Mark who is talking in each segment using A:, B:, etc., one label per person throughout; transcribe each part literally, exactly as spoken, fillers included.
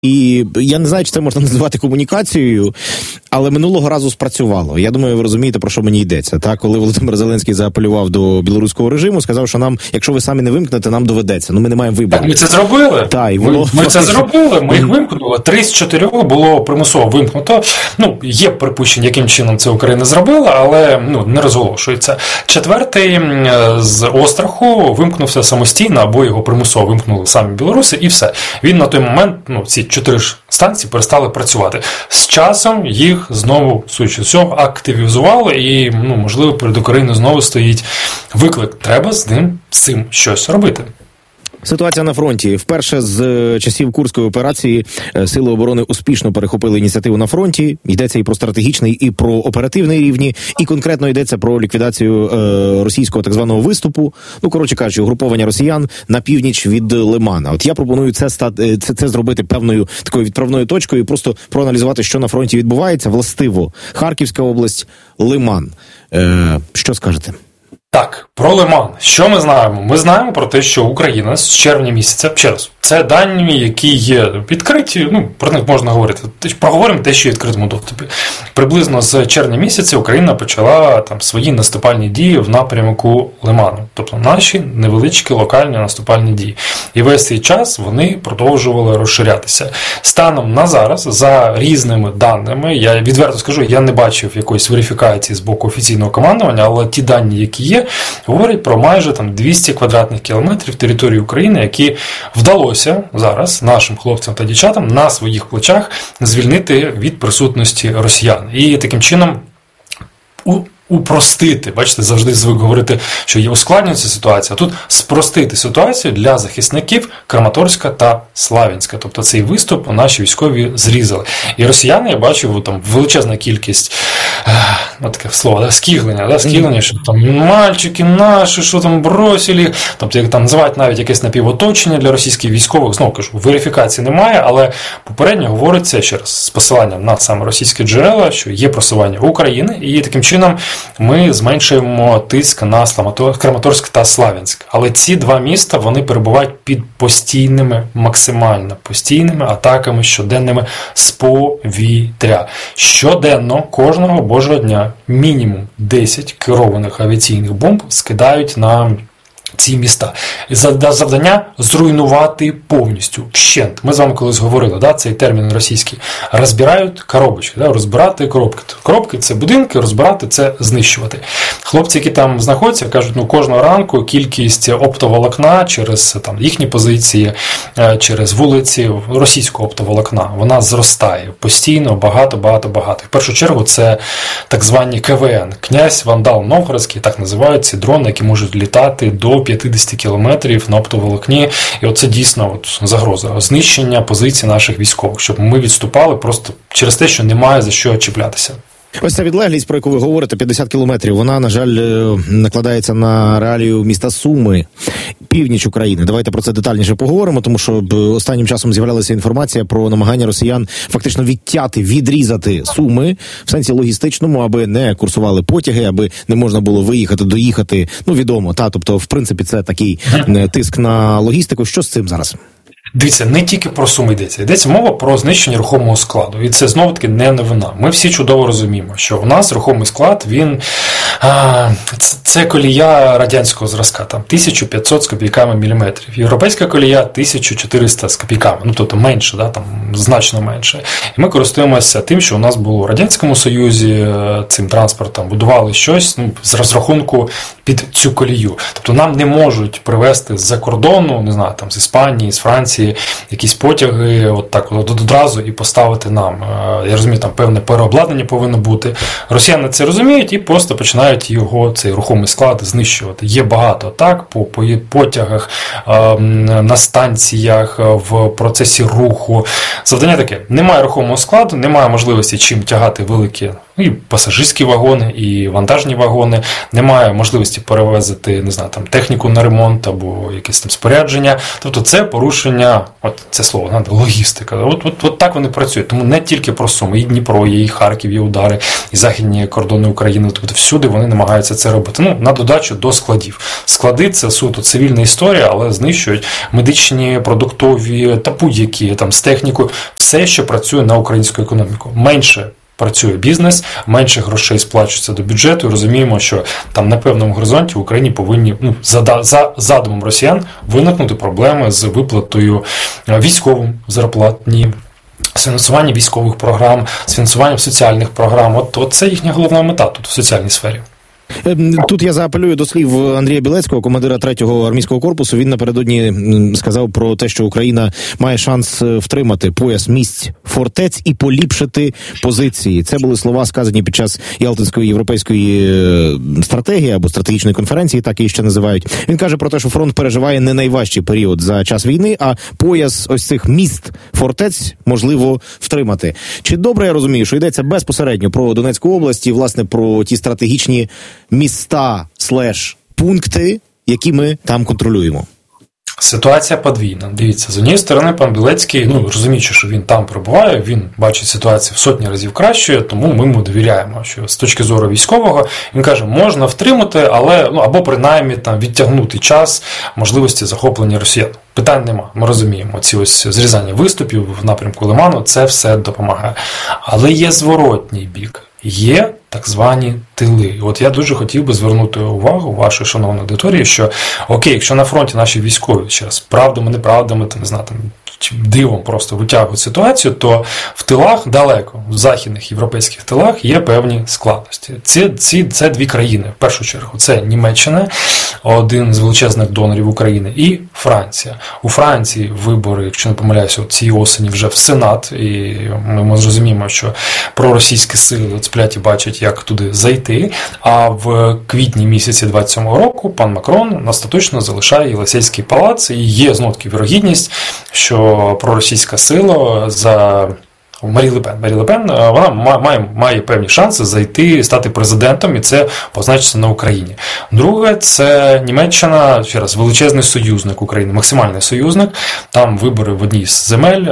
A: І я не знаю, чи це можна називати комунікацією, але минулого разу спрацювало. Я думаю, ви розумієте, про що мені йдеться. Так, коли Володимир Зеленський заапелював до білоруського режиму, сказав, що нам, якщо ви самі не вимкнете, нам доведеться. Ну, ми не маємо вибору.
B: Так, ми це зробили.
A: Так, і воно...
B: Ми, ми це зробили, ми їх вимкнули. Три з чотирьох було примусово вимкнуто. Ну, є припущення, яким чином це Україна зробила, але ну, не розголошується. Четвертий з остраху вимкнувся самостійно, або його примусово вимкнули самі білоруси, і все. Він на той момент, ну, ці чотири ж станції перестали працювати. З часом їх знову, судячи з цього, активізували, і, ну, можливо, перед Україною знову стоїть виклик. Треба з ним, з цим щось робити.
A: Ситуація на фронті. Вперше з часів Курської операції Сили оборони успішно перехопили ініціативу на фронті. Йдеться і про стратегічний, і про оперативний рівні, і конкретно йдеться про ліквідацію е, російського так званого виступу. Ну, коротше кажучи, угруповання росіян на північ від Лимана. От я пропоную це, це, це зробити певною такою відправною точкою і просто проаналізувати, що на фронті відбувається. Властиво, Харківська область, Лиман. Е, що скажете?
B: Так, про Лиман. Що ми знаємо? Ми знаємо про те, що Україна з червня місяця, ще раз, це дані, які є відкриті, ну, про них можна говорити. Проговоримо те, що є в відкритому доступі. Приблизно з червня місяця Україна почала там свої наступальні дії в напрямку Лиману. Тобто наші невеличкі локальні наступальні дії. І весь цей час вони продовжували розширятися. Станом на зараз, за різними даними, я відверто скажу, я не бачив якоїсь верифікації з боку офіційного командування, але ті дані, які є, говорять про майже там двісті квадратних кілометрів території України, які вдалося зараз нашим хлопцям та дівчатам на своїх плечах звільнити від присутності росіян. І таким чином у упростити, бачите, завжди звик говорити, що є ускладнюється ситуація, а тут спростити ситуацію для захисників Краматорська та Славянська. Тобто цей виступ наші військові зрізали. І росіяни, я бачив, там величезна кількість, ну, таке слово, да, скіглення, да, скіглення, що там мальчики наші, що там бросили, тобто як там називають навіть якесь напівоточення для російських військових. Знову кажу, верифікації немає, але попередньо говориться ще раз з посиланням на саме російські джерела, що є просування України, і таким чином ми зменшуємо тиск на Краматорськ та Славянськ. Але ці два міста, вони перебувають під постійними, максимально постійними атаками щоденними з повітря. Щоденно, кожного божого дня, мінімум десять керованих авіаційних бомб скидають на ці міста. Завдання зруйнувати повністю, вщент. Ми з вами колись говорили, да, цей термін російський. Розбирають коробочки, да, розбирати коробки. Коробки – це будинки, розбирати – це знищувати. Хлопці, які там знаходяться, кажуть, ну кожного ранку кількість оптоволокна через там, їхні позиції, через вулиці російського оптоволокна, вона зростає постійно, багато, багато, багато. В першу чергу це так звані ка ве ен. Князь Вандал Новгородський, так називають ці дрони, які можуть літати до п'ятдесят кілометрів на оптоволокні. І оце дійсно от, загроза. Знищення позицій наших військових, щоб ми відступали просто через те, що немає за що чіплятися.
A: Ось ця відлеглість, про яку ви говорите, п'ятдесят кілометрів, вона, на жаль, накладається на реалію міста Суми, північ України. Давайте про це детальніше поговоримо, тому що останнім часом з'являлася інформація про намагання росіян фактично відтяти, відрізати Суми в сенсі логістичному, аби не курсували потяги, аби не можна було виїхати, доїхати. Ну, відомо, та, тобто, в принципі, це такий тиск на логістику. Що з цим зараз?
B: Дивіться, не тільки про Суми йдеться. Йдеться мова про знищення рухомого складу. І це, знову-таки, не новина. Ми всі чудово розуміємо, що в нас рухомий склад, він... А, це, це колія радянського зразка, там, тисяча п'ятсот з копійками міліметрів. Європейська колія тисяча чотириста з копійками. Ну, тобто менше, да, там, значно менше. І ми користуємося тим, що у нас було в Радянському Союзі, цим транспортом будували щось, ну, з розрахунку під цю колію. Тобто нам не можуть привезти з-за кордону, не знаю, там, з Іспанії, з Франції, якісь потяги от так от одразу і поставити нам. Я розумію, там певне переобладнання повинно бути. Росіяни це розуміють і просто починають його, цей рухомий склад, знищувати. Є багато атак по, по потягах, на станціях, в процесі руху. Завдання таке. Немає рухомого складу, немає можливості чим тягати великі і пасажирські вагони, і вантажні вагони, немає можливості фронті перевезти, не знаю, там техніку на ремонт або якесь там спорядження. Тобто це порушення, от це слово, знаєте, логістика. От, от, от так вони працюють. Тому не тільки про Суми, і Дніпро є, і Харків є удари, і західні кордони України. Тобто всюди вони намагаються це робити. Ну, на додачу до складів. Склади – це суто цивільна історія, але знищують медичні, продуктові та будь-які там з технікою. Все, що працює на українську економіку. Менше працює бізнес, менше грошей сплачується до бюджету. І розуміємо, що там на певному горизонті в Україні повинні, ну, за, за задумом росіян, виникнути проблеми з виплатою військовим зарплатні, з фінансуванням військових програм, з фінансуванням соціальних програм. От, от це їхня головна мета тут в соціальній сфері.
A: Тут я заапелюю до слів Андрія Білецького, командира третього армійського корпусу. Він напередодні сказав про те, що Україна має шанс втримати пояс місць фортець і поліпшити позиції. Це були слова, сказані під час Ялтинської європейської стратегії або стратегічної конференції, так її ще називають. Він каже про те, що фронт переживає не найважчий період за час війни, а пояс ось цих міст фортець можливо втримати. Чи добре я розумію, що йдеться безпосередньо про Донецьку область і, власне, про ті стратегічні міста слеш пункти, які ми там контролюємо?
B: Ситуація подвійна. Дивіться, з однієї сторони, пан Білецький, ну, розуміючи, що він там перебуває, він бачить ситуацію в сотні разів кращою, тому ми йому довіряємо, що з точки зору військового, він каже, можна втримати, але, ну, або принаймні там відтягнути час можливості захоплення росіян. Питань нема, ми розуміємо, ці ось зрізання виступів в напрямку Лиману, це все допомагає. Але є зворотній бік. Є так звані тили. От я дуже хотів би звернути увагу вашої шановної аудиторії, що окей, якщо на фронті наші військові зараз правдами, неправдами, там, не знаю, там, дивом просто витягують ситуацію, то в тилах далеко, в західних європейських тилах є певні складності. Ці, ці, це дві країни, в першу чергу. Це Німеччина, один з величезних донорів України, і Франція. У Франції вибори, якщо не помиляюся, цієї осені вже в Сенат, і ми зрозуміємо, що проросійські сили цпляті бачать, як туди зайти, а в квітні місяці двадцять сьомого року пан Макрон остаточно залишає Єлисейський палац, і є знов-таки вірогідність, що проросійська сила за Марі Ле Пен, Марі Ле Пен, вона має, має певні шанси зайти, стати президентом, і це позначиться на Україні. Друге, це Німеччина, ще раз, величезний союзник України, максимальний союзник. Там вибори в одній з земель,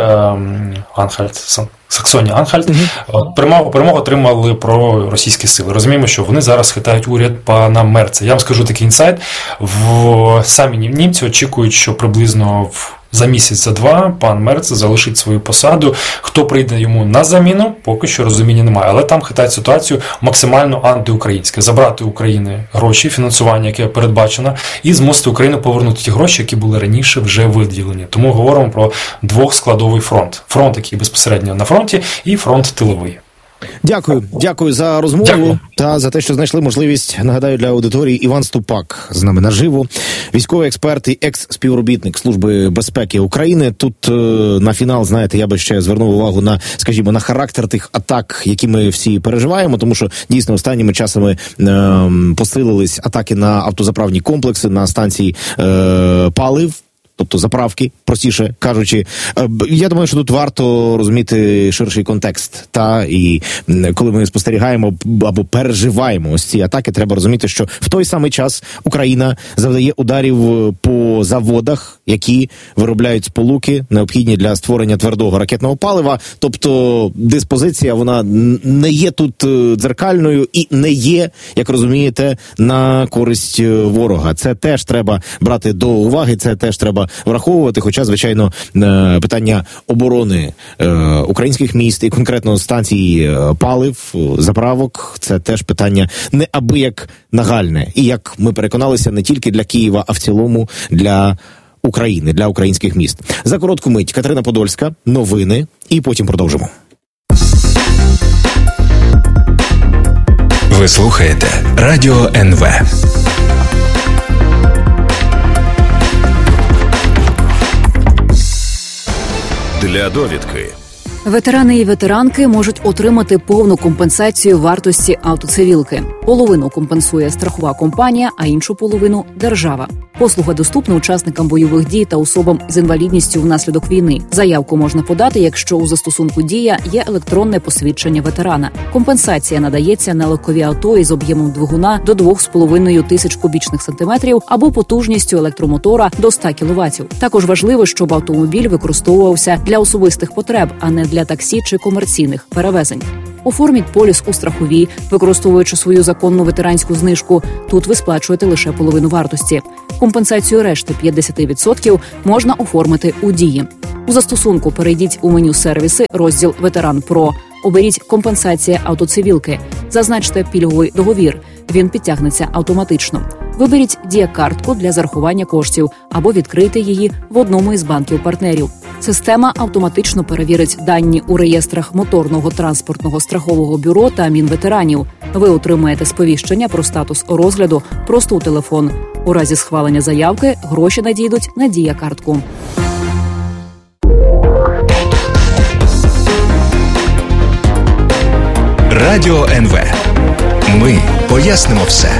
B: Анхальт, Саксонія Анхальт, uh-huh. перемогу, перемогу отримали проросійські сили. Розуміємо, що вони зараз хитають уряд пана Мерца. Я вам скажу такий інсайт, в самі німці очікують, що приблизно в за місяць, за два пан Мерц залишить свою посаду. Хто прийде йому на заміну, поки що розуміння немає. Але там хитають ситуацію максимально антиукраїнське. Забрати у України гроші, фінансування, яке передбачено, і змусити Україну повернути ті гроші, які були раніше вже виділені. Тому говоримо про двохскладовий фронт. Фронт, який безпосередньо на фронті, і фронт тиловий.
A: Дякую, дякую за розмову. Дякую. Та за те, що знайшли можливість. Нагадаю для аудиторії, Іван Ступак з нами наживо, військовий експерт і екс-співробітник Служби безпеки України. Тут е, на фінал, знаєте, я би ще звернув увагу на, скажімо, на характер тих атак, які ми всі переживаємо, тому що дійсно останніми часами е, посилились атаки на автозаправні комплекси, на станції е, палив. Тобто заправки, простіше кажучи. Я думаю, що тут варто розуміти ширший контекст. Та і коли ми спостерігаємо або переживаємо ось ці атаки, треба розуміти, що в той самий час Україна завдає ударів по заводах, які виробляють сполуки, необхідні для створення твердого ракетного палива. Тобто диспозиція, вона не є тут дзеркальною і не є, як розумієте, на користь ворога. Це теж треба брати до уваги, це теж треба враховувати, хоча, звичайно, питання оборони українських міст і конкретно станцій палив, заправок, це теж питання неабияк нагальне. І, як ми переконалися, не тільки для Києва, а в цілому для України, для українських міст. За коротку мить Катерина Подольська, новини, і потім продовжимо.
C: Ви слухаєте Радіо ен ве. Для довідки.
D: Ветерани і ветеранки можуть отримати повну компенсацію вартості автоцивілки. Половину компенсує страхова компанія, а іншу половину – держава. Послуга доступна учасникам бойових дій та особам з інвалідністю внаслідок війни. Заявку можна подати, якщо у застосунку «Дія» є електронне посвідчення ветерана. Компенсація надається на легкові авто із об'ємом двигуна до двох з половиною тисяч кубічних сантиметрів або потужністю електромотора до ста кіловатів. Також важливо, щоб автомобіль використовувався для особистих потреб, а не для таксі чи комерційних перевезень. Оформіть поліс у страховій, використовуючи свою законну ветеранську знижку. Тут ви сплачуєте лише половину вартості. Компенсацію решти п'ятдесят відсотків можна оформити у «Дії». У застосунку перейдіть у меню «Сервіси», розділ «Ветеран Про». Оберіть «Компенсація автоцивілки». Зазначте пільговий договір. Він підтягнеться автоматично. Виберіть «Дія-картку» для зарахування коштів або відкрийте її в одному із банків-партнерів. Система автоматично перевірить дані у реєстрах Моторного транспортного страхового бюро та Мінветеранів. Ви отримаєте сповіщення про статус розгляду просто у телефон. У разі схвалення заявки гроші надійдуть на «Дія-картку».
C: Радіо ен ве. Ми пояснимо все.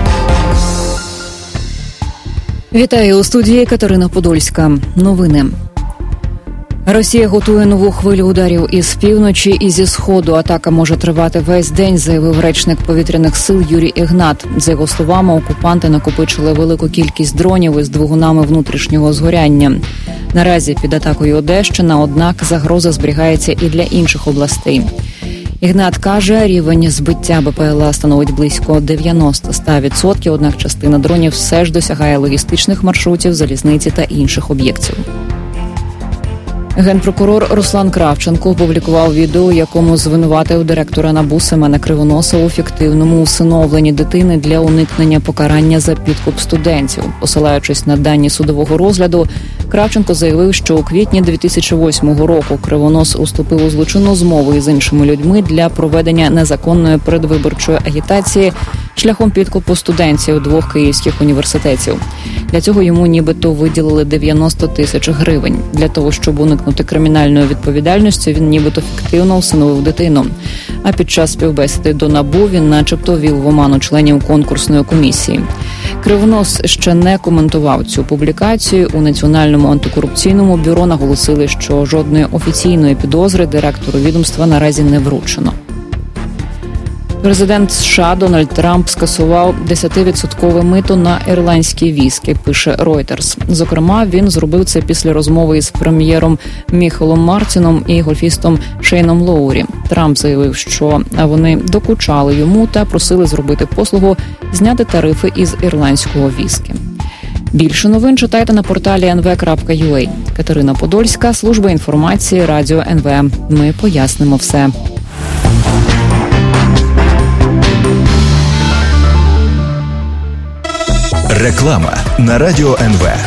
D: Вітаю у студії Катерина Подольська. Новини. Росія готує нову хвилю ударів із півночі і зі сходу. Атака може тривати весь день, заявив речник повітряних сил Юрій Ігнат. За його словами, окупанти накопичили велику кількість дронів із двигунами внутрішнього згоряння. Наразі під атакою Одещина, однак загроза зберігається і для інших областей. Ігнат каже, рівень збиття Бе Пе Ел А становить близько дев'яносто відсотків, однак частина дронів все ж досягає логістичних маршрутів, залізниці та інших об'єктів. Генпрокурор Руслан Кравченко опублікував відео, у якому звинуватив директора НАБУ Семена Кривоноса у фіктивному усиновленні дитини для уникнення покарання за підкуп студентів. Посилаючись на дані судового розгляду, Кравченко заявив, що у квітні дві тисячі восьмого року Кривонос уступив у злочинну змову із іншими людьми для проведення незаконної передвиборчої агітації шляхом підкупу студентів двох київських університетів. Для цього йому нібито виділили дев'яносто тисяч гривень. Для того, щоб уникнути кримінальної відповідальності, він нібито фіктивно усиновив дитину. А під час співбесіди до НАБУ він начебто ввів в оману членів конкурсної комісії. Кривонос ще не коментував цю публікацію. У Національному антикорупційному бюро наголосили, що жодної офіційної підозри директору відомства наразі не вручено. Президент США Дональд Трамп скасував десятивідсоткове мито на ірландські віскі, пише Reuters. Зокрема, він зробив це після розмови із прем'єром Міхелом Мартіном і гольфістом Шейном Лоурі. Трамп заявив, що вони докучали йому та просили зробити послугу зняти тарифи із ірландського віскі. Більше новин читайте на порталі ен ве крапка ю а. Катерина Подольська, служба інформації, Радіо ен ве. Ми пояснимо все.
C: Реклама на Радіо ен ве.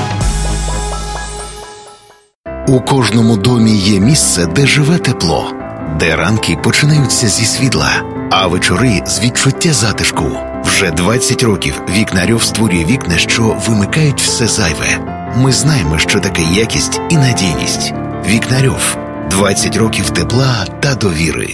E: У кожному домі є місце, де живе тепло, де ранки починаються зі світла, а вечори з відчуття затишку. Вже двадцять років Вікнарьов створює вікна, що вимикають все зайве. Ми знаємо, що таке якість і надійність. Вікнарьов. двадцять років тепла та довіри.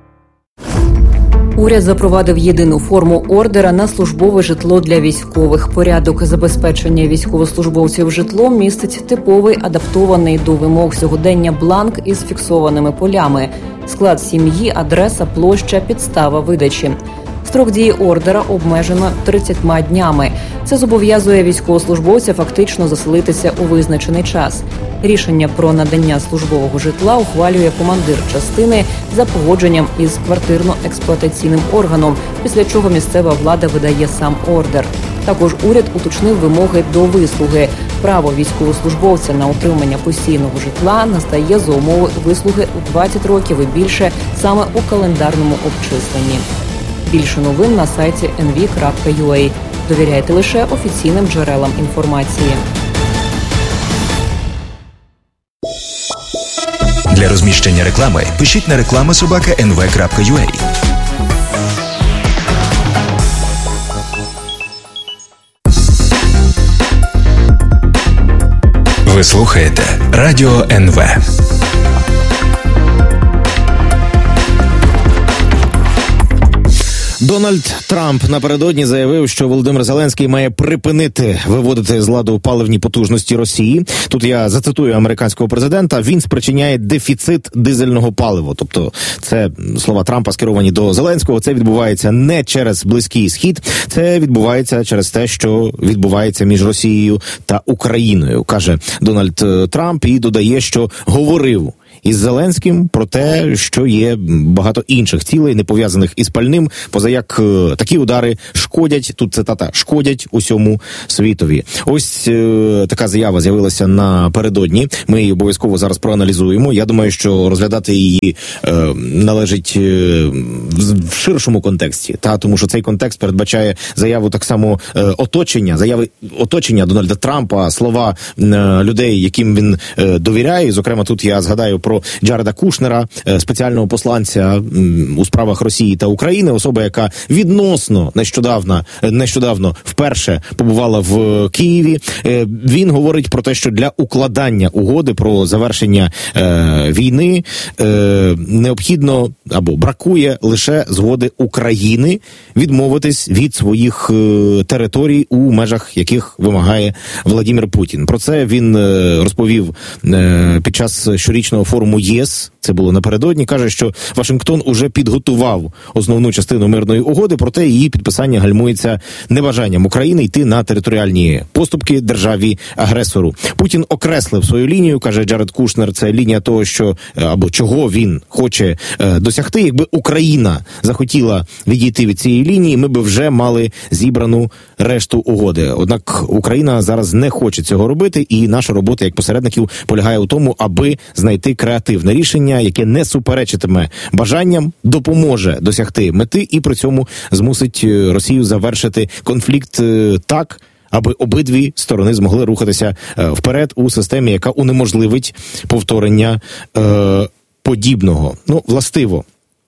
D: Уряд запровадив єдину форму ордера на службове житло для військових. Порядок забезпечення військовослужбовців житлом містить типовий, адаптований до вимог сьогодення бланк із фіксованими полями. Склад сім'ї, адреса, площа, підстава видачі. Строк дії ордера обмежено тридцятьма днями. Це зобов'язує військовослужбовця фактично заселитися у визначений час. Рішення про надання службового житла ухвалює командир частини за погодженням із квартирно-експлуатаційним органом, після чого місцева влада видає сам ордер. Також уряд уточнив вимоги до вислуги. Право військовослужбовця на отримання постійного житла настає за умови вислуги у двадцять років і більше саме у календарному обчисленні. Більше новин на сайті ен ве крапка ю а. Довіряйте лише офіційним джерелам інформації.
C: Для розміщення реклами пишіть на реклама собака ен ве крапка ю а. Ви слухаєте Радіо ен ве.
A: До Дональд Трамп напередодні заявив, що Володимир Зеленський має припинити виводити з ладу паливні потужності Росії. Тут я зацитую американського президента. Він спричиняє дефіцит дизельного палива. Тобто це слова Трампа скеровані до Зеленського. Це відбувається не через Близький Схід. Це відбувається через те, що відбувається між Росією та Україною, каже Дональд Трамп, і додає, що говорив із Зеленським про те, що є багато інших цілей, не пов'язаних із пальним, позаяк е, такі удари шкодять, тут цитата, шкодять усьому світові. Ось е, така заява з'явилася напередодні, ми її обов'язково зараз проаналізуємо. Я думаю, що розглядати її е, належить е, в ширшому контексті, та, тому що цей контекст передбачає заяву так само е, оточення, заяви оточення Дональда Трампа, слова е, людей, яким він е, довіряє, зокрема тут я згадаю про Джареда Кушнера, спеціального посланця у справах Росії та України, особа, яка відносно нещодавно, нещодавно вперше побувала в Києві. Він говорить про те, що для укладання угоди про завершення е, війни е, необхідно або бракує лише згоди України відмовитись від своїх е, територій, у межах яких вимагає Владимир Путін. Про це він е, розповів е, під час щорічного форуму ЄС, це було напередодні, каже, що Вашингтон уже підготував основну частину мирної угоди, проте її підписання гальмується небажанням України йти на територіальні поступки державі-агресору. Путін окреслив свою лінію, каже Джаред Кушнер, це лінія того, що або чого він хоче е, досягти. Якби Україна захотіла відійти від цієї лінії, ми б вже мали зібрану решту угоди. Однак Україна зараз не хоче цього робити, і наша робота як посередників полягає у тому, аби знайти креативне рішення, яке не суперечитиме бажанням, допоможе досягти мети і при цьому змусить Росію завершити конфлікт так, аби обидві сторони змогли рухатися вперед у системі, яка унеможливить повторення е, подібного. Ну, властиво.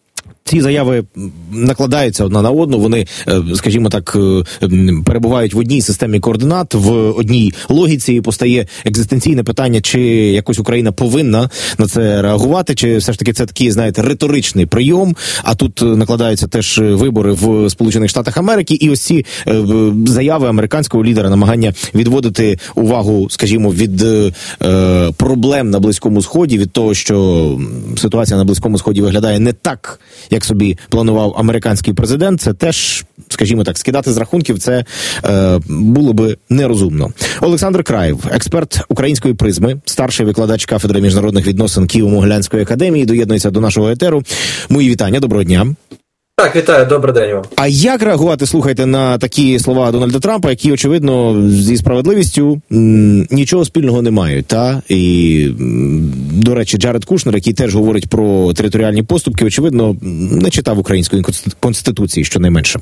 A: Ці заяви накладаються одна на одну, вони, скажімо так, перебувають в одній системі координат, в одній логіці, і постає екзистенційне питання, чи якось Україна повинна на це реагувати, чи все ж таки це такий, знаєте, риторичний прийом, а тут накладаються теж вибори в Сполучених Штатах Америки, і ось ці заяви американського лідера, намагання відводити увагу, скажімо, від е, проблем на Близькому Сході, від того, що ситуація на Близькому Сході виглядає не так, як собі планував американський президент, це теж, скажімо так, скидати з рахунків, це е, було би нерозумно. Олександр Краєв, експерт української призми, старший викладач кафедри міжнародних відносин Києво-Могилянської академії, доєднується до нашого етеру. Мої вітання, доброго дня.
F: Так, вітаю, добрий день вам.
A: А як реагувати, слухайте, на такі слова Дональда Трампа, які, очевидно, зі справедливістю м, нічого спільного не мають, та? І, м, до речі, Джаред Кушнер, який теж говорить про територіальні поступки, очевидно, не читав української конституції, щонайменше.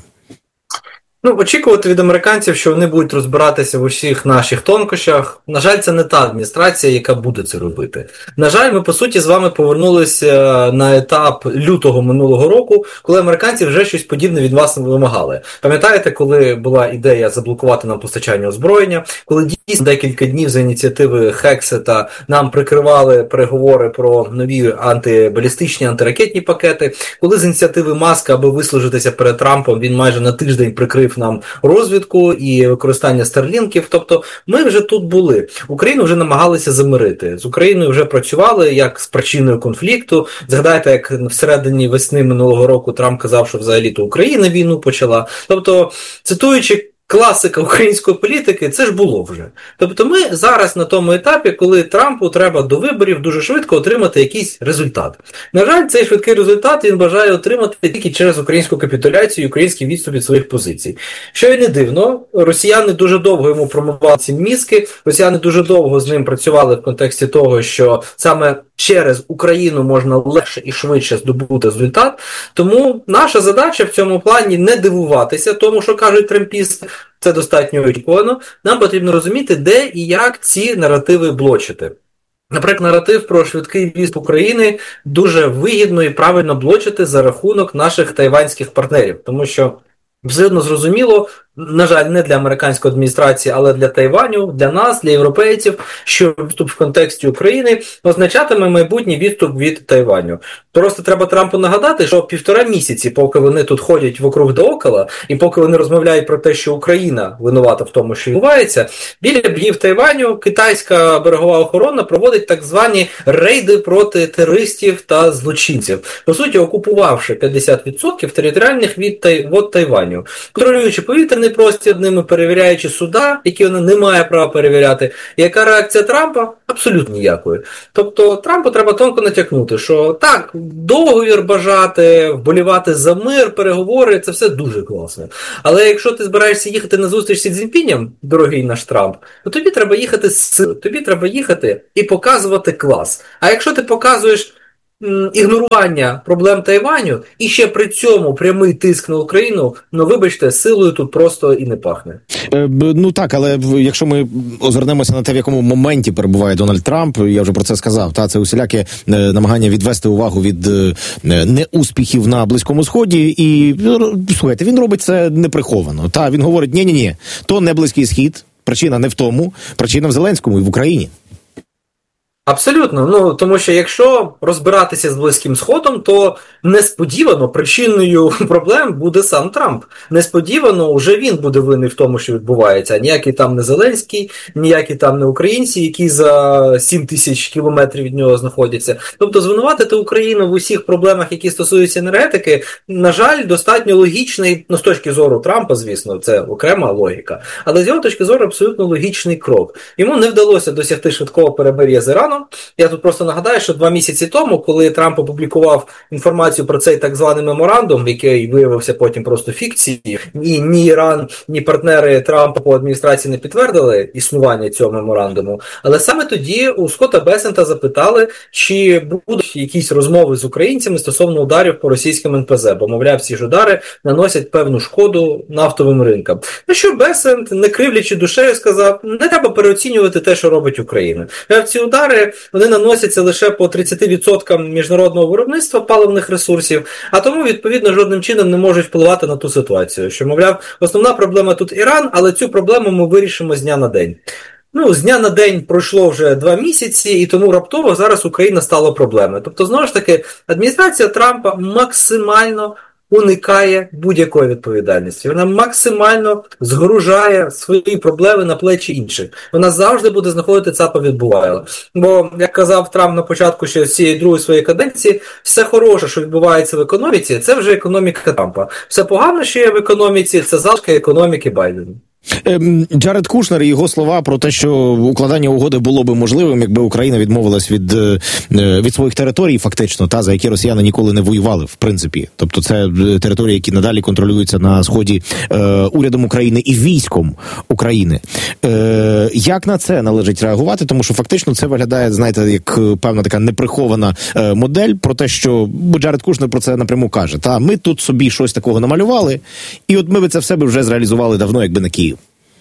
F: Ну, очікувати від американців, що вони будуть розбиратися в усіх наших тонкощах. На жаль, це не та адміністрація, яка буде це робити. На жаль, ми, по суті, з вами повернулися на етап лютого минулого року, коли американці вже щось подібне від вас вимагали. Пам'ятаєте, коли була ідея заблокувати нам постачання озброєння, коли дійсно декілька днів за ініціативи Хексета нам прикривали переговори про нові антибалістичні, антиракетні пакети, коли з ініціативи Маска, аби вислужитися перед Трампом, він майже на тиждень прикрив нам розвідку і використання старлінків. Тобто ми вже тут були. Україну вже намагалися замирити. З Україною вже працювали як з причиною конфлікту. Згадайте, як всередині весни минулого року Трамп казав, що взагалі-то Україна війну почала. Тобто, цитуючи класика української політики, це ж було вже. Тобто ми зараз на тому етапі, коли Трампу треба до виборів дуже швидко отримати якийсь результат. На жаль, цей швидкий результат він бажає отримати тільки через українську капітуляцію і український відступ від своїх позицій. Що і не дивно, росіяни дуже довго йому промивали ці мізки, росіяни дуже довго з ним працювали в контексті того, що саме через Україну можна легше і швидше здобути результат. Тому наша задача в цьому плані не дивуватися тому, що кажуть трампісти. Це достатньо очікувано. Нам потрібно розуміти, де і як ці наративи блочити. Наприклад, наратив про швидкий в'їзд України дуже вигідно і правильно блочити за рахунок наших тайванських партнерів. Тому що абсолютно зрозуміло, на жаль, не для американської адміністрації, але для Тайваню, для нас, для європейців, що відступ в контексті України означатиме майбутній відступ від Тайваню. Просто треба Трампу нагадати, що півтора місяці, поки вони тут ходять вокруг да около, і поки вони розмовляють про те, що Україна винувата в тому, що відбувається, біля берегів Тайваню китайська берегова охорона проводить так звані рейди проти терористів та злочинців, по суті, окупувавши п'ятдесят відсотків територіальних від Тай... вод Тайваню, контролюючи повітряний простір ними, перевіряючи суда, які вона не має права перевіряти. І яка реакція Трампа? Абсолютно ніякої. Тобто Трампу треба тонко натякнути, що так, договір бажати, вболівати за мир, переговори, це все дуже класно. Але якщо ти збираєшся їхати на зустріч зі Цзіньпінем, дорогий наш Трамп, то тобі треба їхати з силою, тобі треба їхати і показувати клас. А якщо ти показуєш ігнорування проблем Тайваню і ще при цьому прямий тиск на Україну, ну вибачте, силою тут просто і не пахне.
A: Е, ну так, але якщо ми озирнемося на те, в якому моменті перебуває Дональд Трамп, я вже про це сказав, та це усіляке е, намагання відвести увагу від е, неуспіхів на Близькому Сході, і слухайте, він робить це неприховано. Та він говорить: ні-ні-ні, то не Близький Схід, причина не в тому, причина в Зеленському і в Україні.
F: Абсолютно. Ну, тому що якщо розбиратися з Близьким Сходом, то несподівано причиною проблем буде сам Трамп. Несподівано вже він буде винний в тому, що відбувається. Ніякий там не Зеленський, ніякі там не українці, які за сім тисяч кілометрів від нього знаходяться. Тобто звинуватити Україну в усіх проблемах, які стосуються енергетики, на жаль, достатньо логічний, ну з точки зору Трампа, звісно, це окрема логіка, але з його точки зору абсолютно логічний крок. Йому не вдалося досягти швидкого перемир'я з Іраном. Я тут просто нагадаю, що два місяці тому, коли Трамп опублікував інформацію про цей так званий меморандум, який виявився потім просто фікцією, і ні Іран, ні партнери Трампа по адміністрації не підтвердили існування цього меморандуму, але саме тоді у Скотта Бесента запитали, чи будуть якісь розмови з українцями стосовно ударів по російським ен пе зет, бо, мовляв, ці ж удари наносять певну шкоду нафтовим ринкам. На що Бесент, не кривлячи душею, сказав: не треба переоцінювати те, що робить Україна. Ці удари вони наносяться лише по тридцять відсотків міжнародного виробництва паливних ресурсів, а тому, відповідно, жодним чином не можуть впливати на ту ситуацію. Що, мовляв, основна проблема тут Іран, але цю проблему ми вирішимо з дня на день. Ну, з дня на день пройшло вже два місяці, і тому раптово зараз Україна стала проблемою. Тобто, знову ж таки, адміністрація Трампа максимально уникає будь-якої відповідальності. Вона максимально згружає свої проблеми на плечі інших. Вона завжди буде знаходити цапа від Бувайла. Бо, як казав Трамп на початку ще цієї другої своєї каденції, все хороше, що відбувається в економіці, це вже економіка Трампа. Все погано, що є в економіці, це залишки економіки Байдена.
A: Джаред Кушнер і його слова про те, що укладання угоди було би можливим, якби Україна відмовилась від, від своїх територій, фактично, та за які росіяни ніколи не воювали, в принципі. Тобто це території, які надалі контролюються на сході е, урядом України і військом України. Е, як на це належить реагувати? Тому що фактично це виглядає, знаєте, як певна така неприхована е, модель про те, що Джаред Кушнер про це напряму каже. Та ми тут собі щось такого намалювали, і от ми би це в себе вже зреалізували давно, якби не Київ.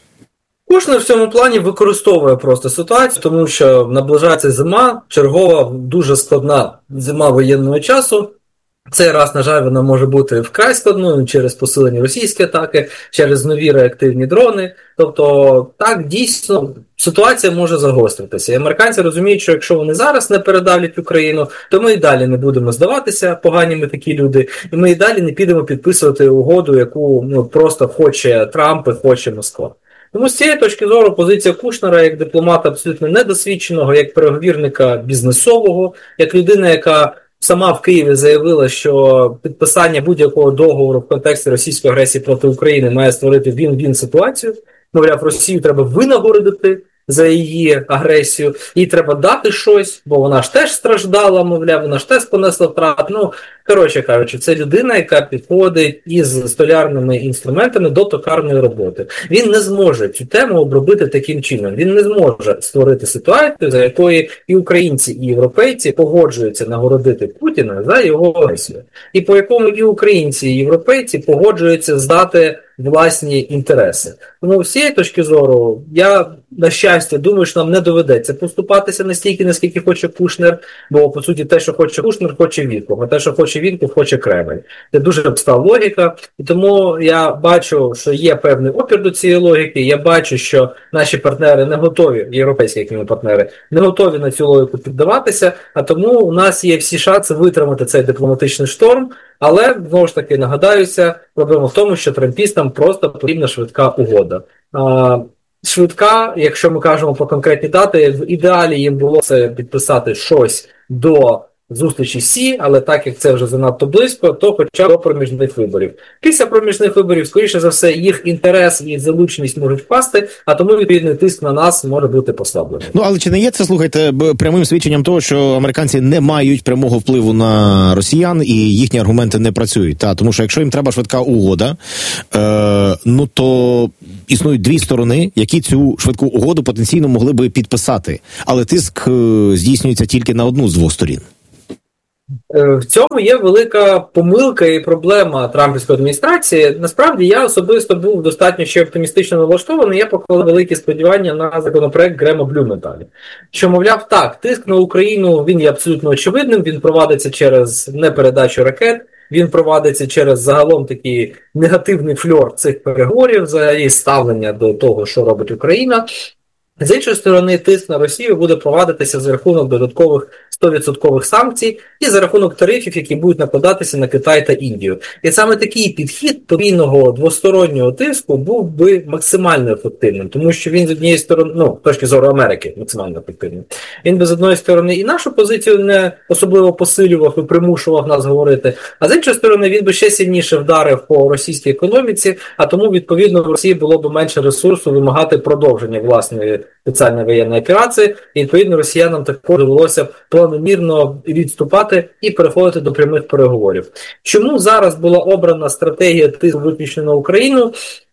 F: Кушнер в цьому плані використовує просто ситуацію, тому що наближається зима, чергова, дуже складна зима воєнного часу. Цей раз, на жаль, вона може бути вкрай складною через посилені російські атаки, через нові реактивні дрони. Тобто, так, дійсно, ситуація може загостритися. І американці розуміють, що якщо вони зараз не передавлять Україну, то ми і далі не будемо здаватися, погані ми такі люди, і ми і далі не підемо підписувати угоду, яку ну, просто хоче Трамп і хоче Москва. Тому з цієї точки зору позиція Кушнера як дипломата абсолютно недосвідченого, як переговірника бізнесового, як людина, яка сама в Києві заявила, що підписання будь-якого договору в контексті російської агресії проти України має створити він-він ситуацію. Мовляв, Росію треба винагородити за її агресію, їй треба дати щось, бо вона ж теж страждала, мовляв, вона ж теж понесла втрат. Ну, коротше кажучи, це людина, яка підходить із столярними інструментами до токарної роботи. Він не зможе цю тему обробити таким чином. Він не зможе створити ситуацію, за якої і українці, і європейці погоджуються нагородити Путіна за його агресію. І по якому і українці, і європейці погоджуються здати власні інтереси. Тому з цієї точки зору я на щастя, думаю, що нам не доведеться поступатися настільки, наскільки хоче Кушнер, бо, по суті, те, що хоче Кушнер, хоче Вітков, а те, що хоче Вітков, хоче Кремль. Це дуже проста логіка, і тому я бачу, що є певний опір до цієї логіки, я бачу, що наші партнери не готові, європейські як мінімум партнери, не готові на цю логіку піддаватися, а тому у нас є всі шанси витримати цей дипломатичний шторм, але, знову ж таки, нагадаюся, проблема в тому, що трампістам просто потрібна швидка угода. Швидка, якщо ми кажемо про конкретні дати, в ідеалі їм було це підписати щось до зустрічі Сі, але так як це вже занадто близько, то хоча б до проміжних виборів. Після проміжних виборів, скоріше за все, їх інтерес і залученість можуть впасти, а тому відповідний тиск на нас може бути послаблений.
A: Ну, але чи не є це, слухайте, прямим свідченням того, що американці не мають прямого впливу на росіян і їхні аргументи не працюють? Та, тому що якщо їм треба швидка угода, е, ну то існують дві сторони, які цю швидку угоду потенційно могли би підписати. Але тиск е, здійснюється тільки на одну з двох сторін.
F: В цьому є велика помилка і проблема трампівської адміністрації. Насправді, я особисто був достатньо ще оптимістично налаштований, я поклав великі сподівання на законопроект Грема Блюменталя. Що, мовляв, так, тиск на Україну, він є абсолютно очевидним, він провадиться через непередачу ракет, він провадиться через загалом такий негативний фльор цих переговорів, взагалі ставлення до того, що робить Україна. З іншої сторони, тиск на Росію буде провадитися за рахунок додаткових сто відсотків санкцій і за рахунок тарифів, які будуть накладатися на Китай та Індію. І саме такий підхід подвійного двостороннього тиску був би максимально ефективним, тому що він з однієї сторони, ну, з точки зору Америки, максимально ефективним. Він би з однієї сторони і нашу позицію не особливо посилював і примушував нас говорити, а з іншої сторони він би ще сильніше вдарив по російській економіці, а тому, відповідно, в Росії було б менше ресурсу вимагати продовження власної спеціальної воєнної операції, і, відповідно, росіянам також довелося планомірно відступати і переходити до прямих переговорів. Чому зараз була обрана стратегія тиску виключно на Україну?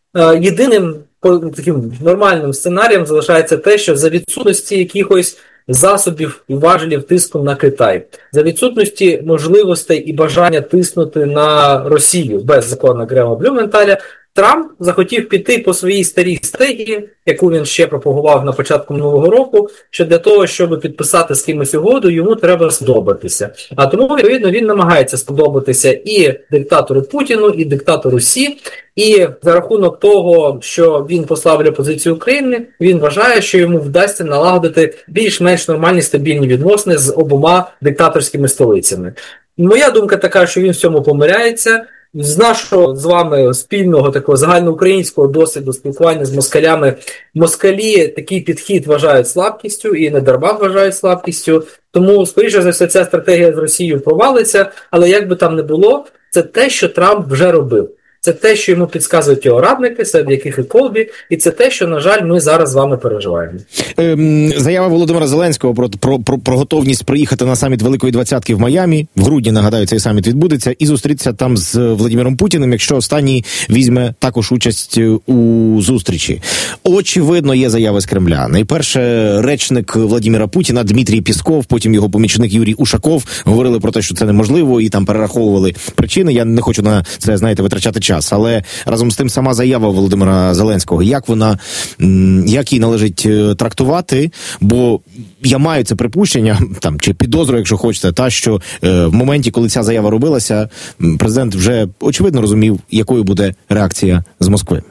F: Єдиним таким нормальним сценарієм залишається те, що за відсутності якихось засобів і важелів тиску на Китай, за відсутності можливостей і бажання тиснути на Росію без закону Грема Блюменталя, Трамп захотів піти по своїй старій стратегії, яку він ще пропагував на початку минулого року, що для того, щоб підписати з кимось угоду, йому треба сподобатися. А тому, відповідно, він намагається сподобатися і диктатору Путіну, і диктатору Сі, і за рахунок того, що він послаблює позицію України, він вважає, що йому вдасться налагодити більш-менш нормальні стабільні відносини з обома диктаторськими столицями. Моя думка така, що він в цьому помиляється. З нашого з вами спільного такого загальноукраїнського досвіду спілкування з москалями, москалі такий підхід вважають слабкістю і не дарма вважають слабкістю. Тому, скоріше за все, ця стратегія з Росією провалиться, але як би там не було, це те, що Трамп вже робив. Це те, що йому підказують його радники, серед яких і Колбі, і це те, що, на жаль, ми зараз з вами переживаємо.
A: Ем, заява Володимира Зеленського про, про, про, про готовність приїхати на саміт Великої Двадцятки в Майамі. В грудні, нагадаю, цей саміт відбудеться, і зустрітися там з Владимиром Путіним, якщо останній візьме також участь у зустрічі. Очевидно, є заяви з Кремля. Найперше, речник Владимира Путіна Дмитрій Пісков, потім його помічник Юрій Ушаков говорили про те, що це неможливо, і там перераховували причини. Я не хочу на це, знаєте, витрачати час. Але разом з тим сама заява Володимира Зеленського, як вона, як її належить трактувати, бо я маю це припущення, там, чи підозру, якщо хочете, та, що е, в моменті, коли ця заява робилася, президент вже очевидно розумів, якою буде реакція з Москви.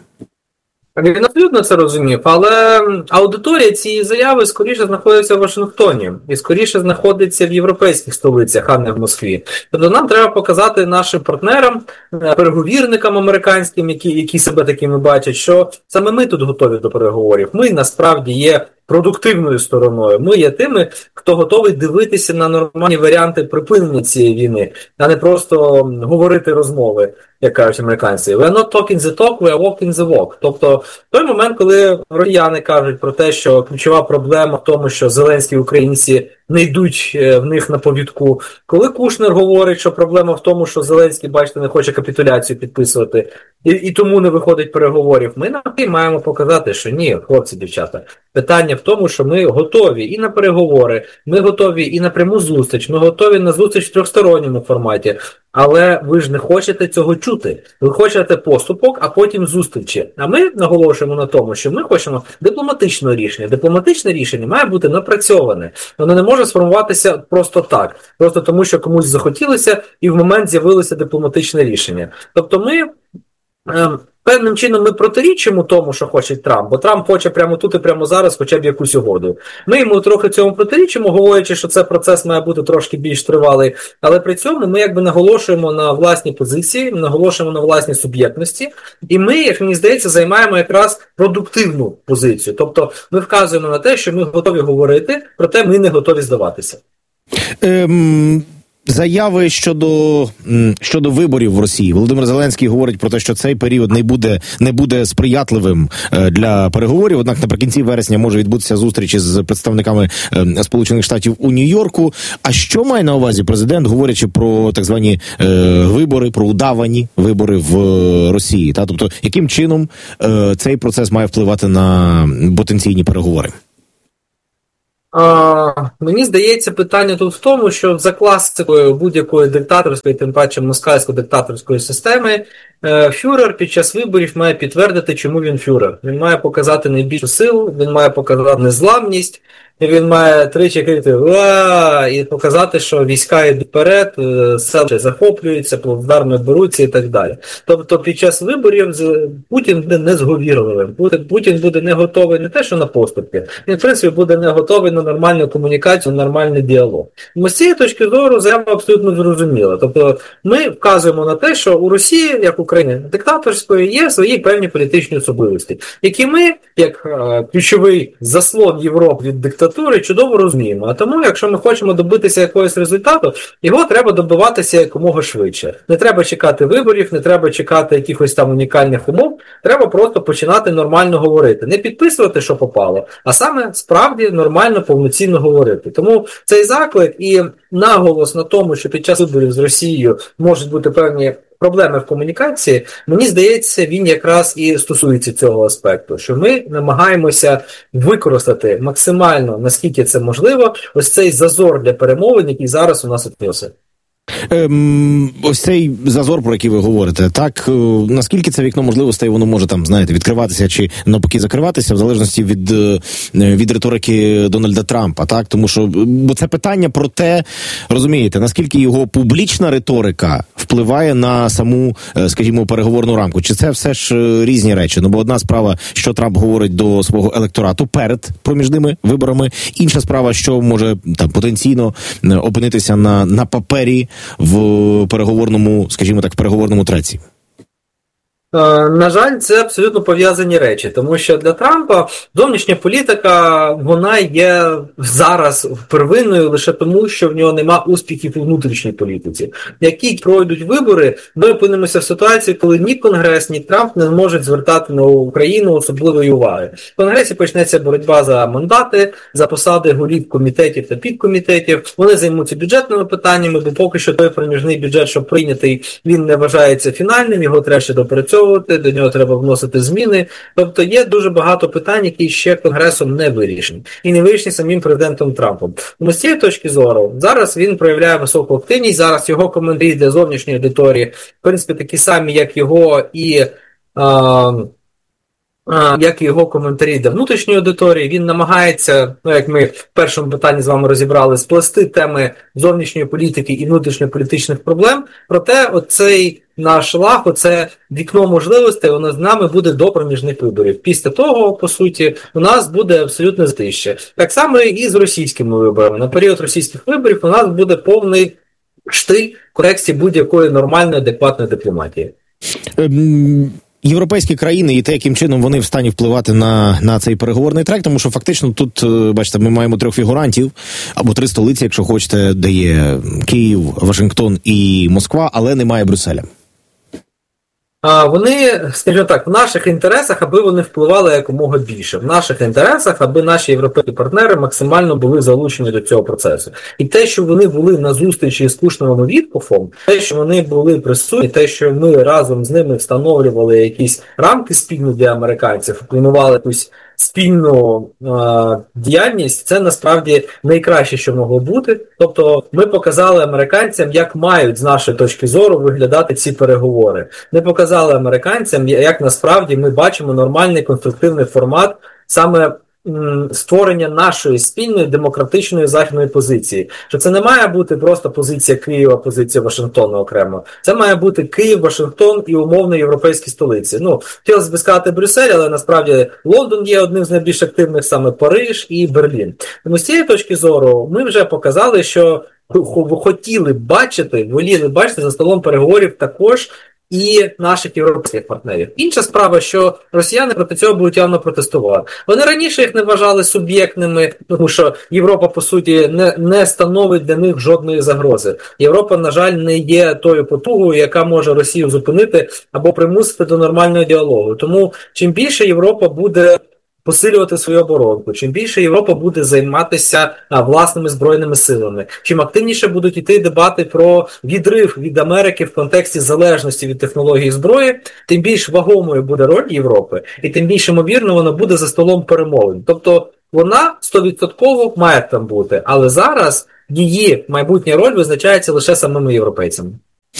F: Він абсолютно це розумів, але аудиторія цієї заяви скоріше знаходиться в Вашингтоні і скоріше знаходиться в європейських столицях, а не в Москві. Тобто нам треба показати нашим партнерам, переговірникам американським, які, які себе такими бачать, що саме ми тут готові до переговорів. Ми насправді є продуктивною стороною. Ми є тими, хто готовий дивитися на нормальні варіанти припинення цієї війни, а не просто говорити розмови, як кажуть американці. We are not talking the talk, we are walking the walk. Тобто, в той момент, коли росіяни кажуть про те, що ключова проблема в тому, що зеленські українці не йдуть в них на повідку. Коли Кушнер говорить, що проблема в тому, що Зеленський, бачите, не хоче капітуляцію підписувати, і, і тому не виходить переговорів, ми навпаки маємо показати, що ні, хлопці, дівчата, питання в тому, що ми готові і на переговори, ми готові і на пряму зустріч, ми готові на зустріч в трьохсторонньому форматі. Але ви ж не хочете цього чути. Ви хочете поступок, а потім зустрічі. А ми наголошуємо на тому, що ми хочемо дипломатичного рішення. Дипломатичне рішення має бути напрацьоване. Воно не може сформуватися просто так. Просто тому, що комусь захотілося і в момент з'явилося дипломатичне рішення. Тобто ми... Ем, Певним чином ми протирічимо тому, що хоче Трамп, бо Трамп хоче прямо тут і прямо зараз хоча б якусь угоду. Ми йому трохи цьому протирічимо, говорячи, що цей процес має бути трошки більш тривалий, але при цьому ми якби наголошуємо на власні позиції, наголошуємо на власні суб'єктності, і ми, як мені здається, займаємо якраз продуктивну позицію. Тобто ми вказуємо на те, що ми готові говорити, проте ми не готові здаватися.
A: Ем... Заяви щодо щодо виборів в Росії. Володимир Зеленський говорить про те, що цей період не буде не буде сприятливим для переговорів. Однак наприкінці вересня може відбутися зустріч із представниками Сполучених Штатів у Нью-Йорку. А що має на увазі президент, говорячи про так звані е, вибори, про удавані вибори в Росії? Та тобто, яким чином е, цей процес має впливати на потенційні переговори?
F: А, мені здається, питання тут в тому, що за класикою будь-якої диктаторської, тим паче москальсько-диктаторської системи, е, фюрер під час виборів має підтвердити, чому він фюрер. Він має показати найбільшу силу, він має показати незламність, він має тричі крити «Уа!» і показати, що війська йдуть вперед, села захоплюються, плацдарми беруться і так далі. Тобто під час виборів Путін буде незговірливим. Путін буде не готовий не те, що на поступки, він, в принципі, буде не готовий на нормальну комунікацію, на нормальний діалог. Ми з цієї точки зору заява абсолютно зрозуміла. Тобто ми вказуємо на те, що у Росії, як України диктаторської, є свої певні політичні особливості, які ми, як е, ключовий заслон Європи від диктатури, чудово розуміємо. А тому, якщо ми хочемо добитися якогось результату, його треба добиватися якомога швидше. Не треба чекати виборів, не треба чекати якихось там унікальних умов, треба просто починати нормально говорити. Не підписувати, що попало, а саме справді нормально, повноцінно говорити. Тому цей заклик і наголос на тому, що під час виборів з Росією можуть бути певні проблеми в комунікації, мені здається, він якраз і стосується цього аспекту, що ми намагаємося використати максимально, наскільки це можливо, ось цей зазор для перемовин, який зараз у нас відносить.
A: Ем, ось цей зазор, про який ви говорите, так, наскільки це вікно можливостей, воно може там, знаєте, відкриватися чи навпаки закриватися, в залежності від, від риторики Дональда Трампа, так, тому що, бо це питання про те, розумієте, наскільки його публічна риторика впливає на саму, скажімо, переговорну рамку, чи це все ж різні речі, ну, бо одна справа, що Трамп говорить до свого електорату перед проміжними виборами, інша справа, що може там потенційно опинитися на, на папері в переговорному, скажімо так, в переговорному треці?
F: На жаль, це абсолютно пов'язані речі, тому що для Трампа зовнішня політика, вона є зараз первинною лише тому, що в нього нема успіхів у внутрішній політиці. Які пройдуть вибори, ми опинимося в ситуації, коли ні Конгрес, ні Трамп не зможуть звертати на Україну особливої уваги. В Конгресі почнеться боротьба за мандати, за посади голів комітетів та підкомітетів, вони займуться бюджетними питаннями, бо поки що той проміжний бюджет, що прийнятий, він не вважається фінальним, його треба ще допрацьовувати, до нього треба вносити зміни. Тобто є дуже багато питань, які ще Конгресом не вирішені. І не вирішені самим президентом Трампом. Тому з цієї точки зору, зараз він проявляє високу активність, зараз його коментарі для зовнішньої аудиторії, в принципі, такі самі, як його і... А, як і його коментарі для внутрішньої аудиторії, він намагається, ну як ми в першому питанні з вами розібрали, сплести теми зовнішньої політики і внутрішньополітичних проблем, проте оцей наш лаг, оце вікно можливостей, воно з нами буде до проміжних виборів. Після того, по суті, у нас буде абсолютне затище. Так само і з російськими виборами. На період російських виборів у нас буде повний штиль в контексті будь-якої нормальної, адекватної дипломатії.
A: Європейські країни і те, яким чином вони в стані впливати на, на цей переговорний трек, тому що фактично тут, бачите, ми маємо трьох фігурантів, або три столиці, якщо хочете, де є Київ, Вашингтон і Москва, але немає Брюсселя.
F: Вони, скажімо так, в наших інтересах, аби вони впливали якомога більше. В наших інтересах, аби наші європейські партнери максимально були залучені до цього процесу. І те, що вони були на зустрічі з Кушнером і Віткофом, те, що вони були присутні, те, що ми разом з ними встановлювали якісь рамки спільні для американців, планували якусь спільну е, діяльність, це насправді найкраще, що могло бути. Тобто ми показали американцям, як мають з нашої точки зору виглядати ці переговори. Ми показали американцям, як насправді ми бачимо нормальний конструктивний формат саме створення нашої спільної демократичної західної позиції. Що це не має бути просто позиція Києва, позиція Вашингтону окремо. Це має бути Київ, Вашингтон і умовно європейські столиці. Ну, хотілося б сказати Брюссель, але насправді Лондон є одним з найбільш активних, саме Париж і Берлін. Тому з цієї точки зору ми вже показали, що хотіли бачити, воліли бачити за столом переговорів також і наших європейських партнерів. Інша справа, що росіяни проти цього будуть явно протестувати. Вони раніше їх не вважали суб'єктними, тому що Європа, по суті, не, не становить для них жодної загрози. Європа, на жаль, не є тою потугою, яка може Росію зупинити або примусити до нормального діалогу. Тому чим більше Європа буде посилювати свою оборонку, чим більше Європа буде займатися а, власними збройними силами, чим активніше будуть йти дебати про відрив від Америки в контексті залежності від технології зброї, тим більш вагомою буде роль Європи, і тим більш ймовірно вона буде за столом перемовин. Тобто вона сто відсотків має там бути, але зараз її майбутня роль визначається лише самими європейцями.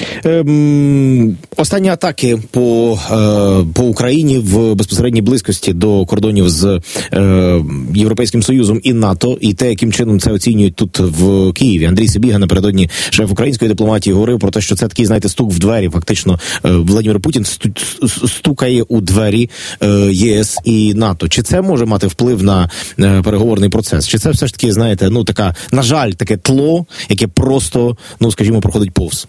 A: Ем, останні атаки по, е, по Україні в безпосередній близькості до кордонів з е, Європейським Союзом і НАТО, і те, яким чином це оцінюють тут в Києві. Андрій Сибіга напередодні, шеф української дипломатії, говорив про те, що це такий, знаєте, стук в двері. Фактично, е, Владимир Путін стукає у двері е, ЄС і НАТО. Чи це може мати вплив на е, переговорний процес? Чи це все ж таки, знаєте, ну така, на жаль, таке тло, яке просто, ну скажімо, проходить повз?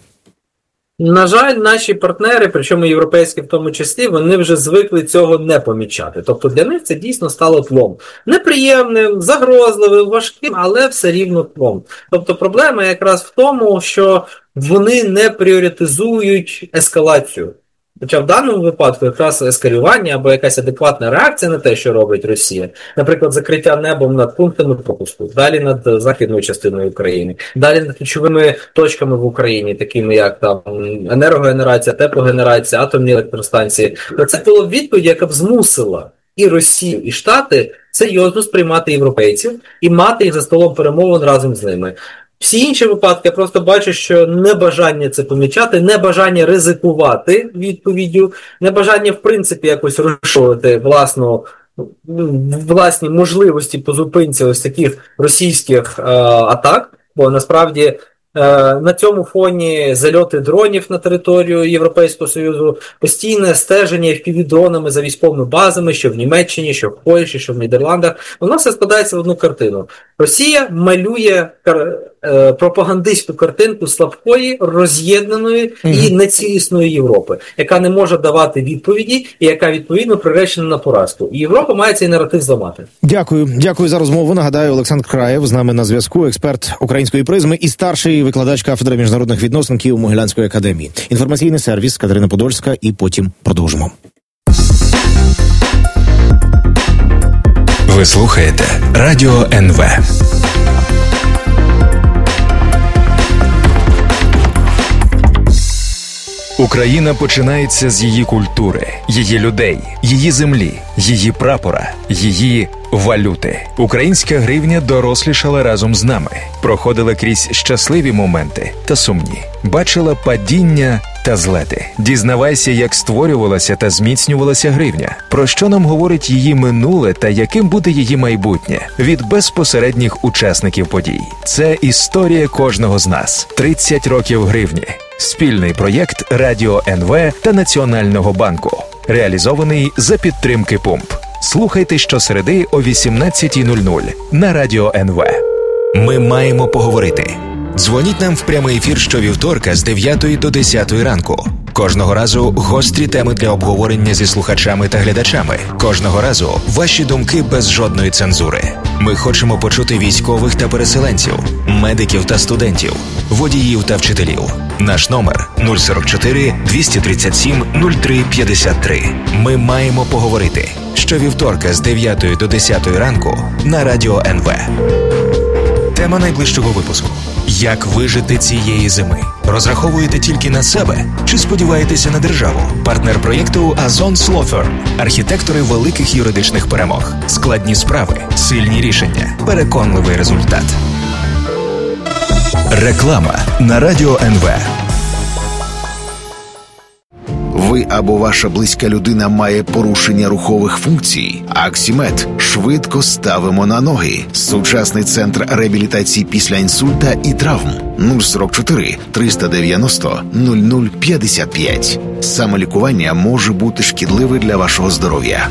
F: На жаль, наші партнери, причому європейські в тому числі, вони вже звикли цього не помічати. Тобто для них це дійсно стало тлом. Неприємним, загрозливим, важким, але все рівно тлом. Тобто проблема якраз в тому, що вони не пріоритизують ескалацію. Хоча в даному випадку якраз ескалювання або якась адекватна реакція на те, що робить Росія, наприклад, закриття небом над пунктами пропуску, далі над західною частиною України, далі над ключовими точками в Україні, такими як там енергогенерація, теплогенерація, атомні електростанції. Це була відповідь, яка б змусила і Росію, і Штати серйозно сприймати європейців і мати їх за столом перемовин разом з ними. Всі інші випадки я просто бачу, що небажання це помічати, небажання ризикувати відповіддю, небажання в принципі якось розширювати власну, власні можливості по зупинці ось таких російських е, атак, бо насправді на цьому фоні зальоти дронів на територію Європейського Союзу, постійне стеження еф пі ві-дронами за військовими базами, що в Німеччині, що в Польщі, що в Нідерландах, воно все складається в одну картину. Росія малює кар... е, пропагандистську картинку слабкої, роз'єднаної mm-hmm. і нецілісної Європи, яка не може давати відповіді і яка, відповідно, приречена на поразку. І Європа має цей наратив зламати. Дякую.
A: Дякую за розмову. Нагадаю, Олександр Краєв з нами на зв'язку, експерт української призми і старший викладач кафедри міжнародних відносин Києво-Могилянської академії. Інформаційний сервіс Катерина Подольська, і потім продовжимо.
C: Ви слухаєте Радіо ен ве. Україна починається з її культури, її людей, її землі, її прапора, її валюти. Українська гривня дорослішала разом з нами, проходила крізь щасливі моменти та сумні, бачила падіння та злети. Дізнавайся, як створювалася та зміцнювалася гривня, про що нам говорить її минуле та яким буде її майбутнє від безпосередніх учасників подій. Це історія кожного з нас. тридцять років гривні. Спільний проєкт Радіо ен ве та Національного банку. Реалізований за підтримки Пумп. Слухайте щосереди о вісімнадцятій нуль нуль на Радіо ен ве.
E: Ми маємо поговорити. Дзвоніть нам в прямий ефір щовівторка з дев'ятої до десятої ранку. Кожного разу гострі теми для обговорення зі слухачами та глядачами. Кожного разу ваші думки без жодної цензури. Ми хочемо почути військових та переселенців, медиків та студентів, водіїв та вчителів. Наш номер нуль сорок чотири двісті тридцять сім нуль три п'ятдесят три. Ми маємо поговорити. Щовівторка з дев'ятої до десятої ранку на Радіо ен ве. Тема найближчого випуску.
C: Як вижити цієї зими? Розраховуєте тільки на себе? Чи сподіваєтеся на державу? Партнер проєкту Озон Law Firm. Архітектори великих юридичних перемог. Складні справи, сильні рішення, переконливий результат. Реклама на Радіо ен ве.
E: Ви або ваша близька людина має порушення рухових функцій? Аксімед. Швидко ставимо на ноги. Сучасний центр реабілітації після інсульта і травм. нуль сорок чотири триста дев'яносто нуль нуль п'ятдесят п'ять. Самолікування може бути шкідливе для вашого здоров'я.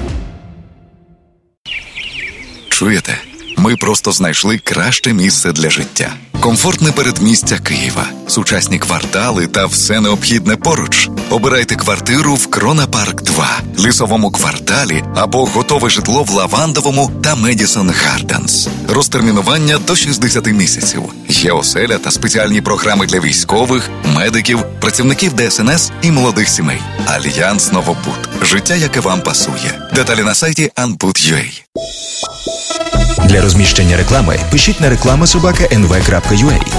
G: Чуєте? Ми просто знайшли краще місце для життя. Комфортне передмістя Києва, сучасні квартали та все необхідне поруч. Обирайте квартиру в Крона Парк два, Лісовому кварталі або готове житло в Лавандовому та Медісон Гарденс. Розтермінування до шістдесят місяців. Є оселя та спеціальні програми для військових, медиків, працівників де ес ен ес і молодих сімей. Альянс Новобуд. Життя, яке вам пасує. Деталі на сайті анбуд крапка ю а.
C: Для розміщення реклами пишіть на реклама собака ен ве крапка ю а.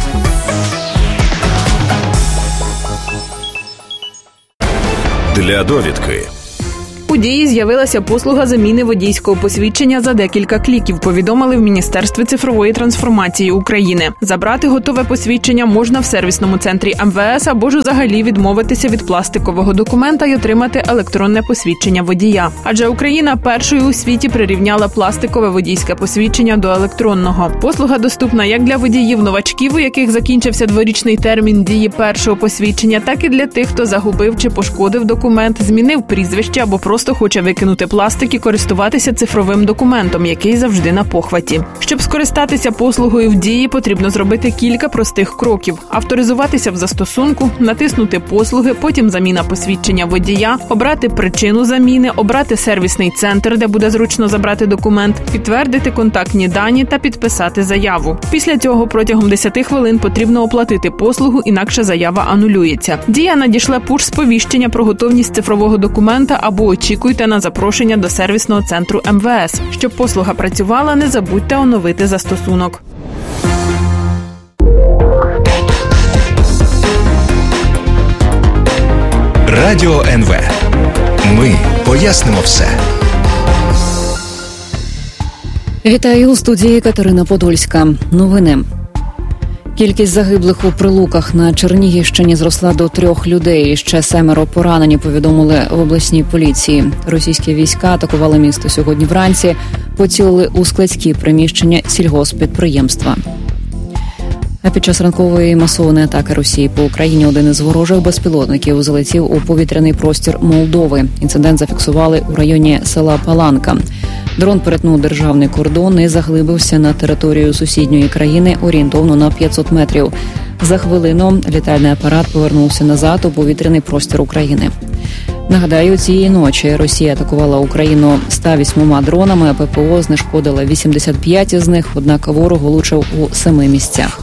H: Для довідки.
I: У Дії з'явилася послуга заміни водійського посвідчення за декілька кліків, повідомили в Міністерстві цифрової трансформації України. Забрати готове посвідчення можна в сервісному центрі ем ве ес або ж взагалі відмовитися від пластикового документа і отримати електронне посвідчення водія. Адже Україна першою у світі прирівняла пластикове водійське посвідчення до електронного. Послуга доступна як для водіїв-новачків, у яких закінчився дворічний термін дії першого посвідчення, так і для тих, хто загубив чи пошкодив документ, змінив прізвище або просто хоче викинути пластик і користуватися цифровим документом, який завжди на похваті. Щоб скористатися послугою в Дії, потрібно зробити кілька простих кроків. Авторизуватися в застосунку, натиснути послуги, потім заміна посвідчення водія, обрати причину заміни, обрати сервісний центр, де буде зручно забрати документ, підтвердити контактні дані та підписати заяву. Після цього протягом десять хвилин потрібно оплатити послугу, інакше заява анулюється. Дія надішле пуш-сповіщення про готовність цифрового документа або очікуйте на запрошення до сервісного центру ем ве ес. Щоб послуга працювала, не забудьте оновити застосунок.
C: Радіо ен ве. Ми пояснимо все.
D: Вітаю, у студії Катерина Подольська. Новини. Кількість загиблих у Прилуках на Чернігівщині зросла до трьох людей. Ще семеро поранені, повідомили в обласній поліції. Російські війська атакували місто сьогодні вранці, поцілили у складські приміщення сільгосппідприємства. А під час ранкової масованої атаки Росії по Україні один із ворожих безпілотників залетів у повітряний простір Молдови. Інцидент зафіксували у районі села Паланка. Дрон перетнув державний кордон і заглибився на територію сусідньої країни орієнтовно на п'ятсот метрів. За хвилину літальний апарат повернувся назад у повітряний простір України. Нагадаю, цієї ночі Росія атакувала Україну ста вісьмома дронами, а пе пе о знешкодила вісімдесят п'ять із них, однак ворог влучив у семи місцях.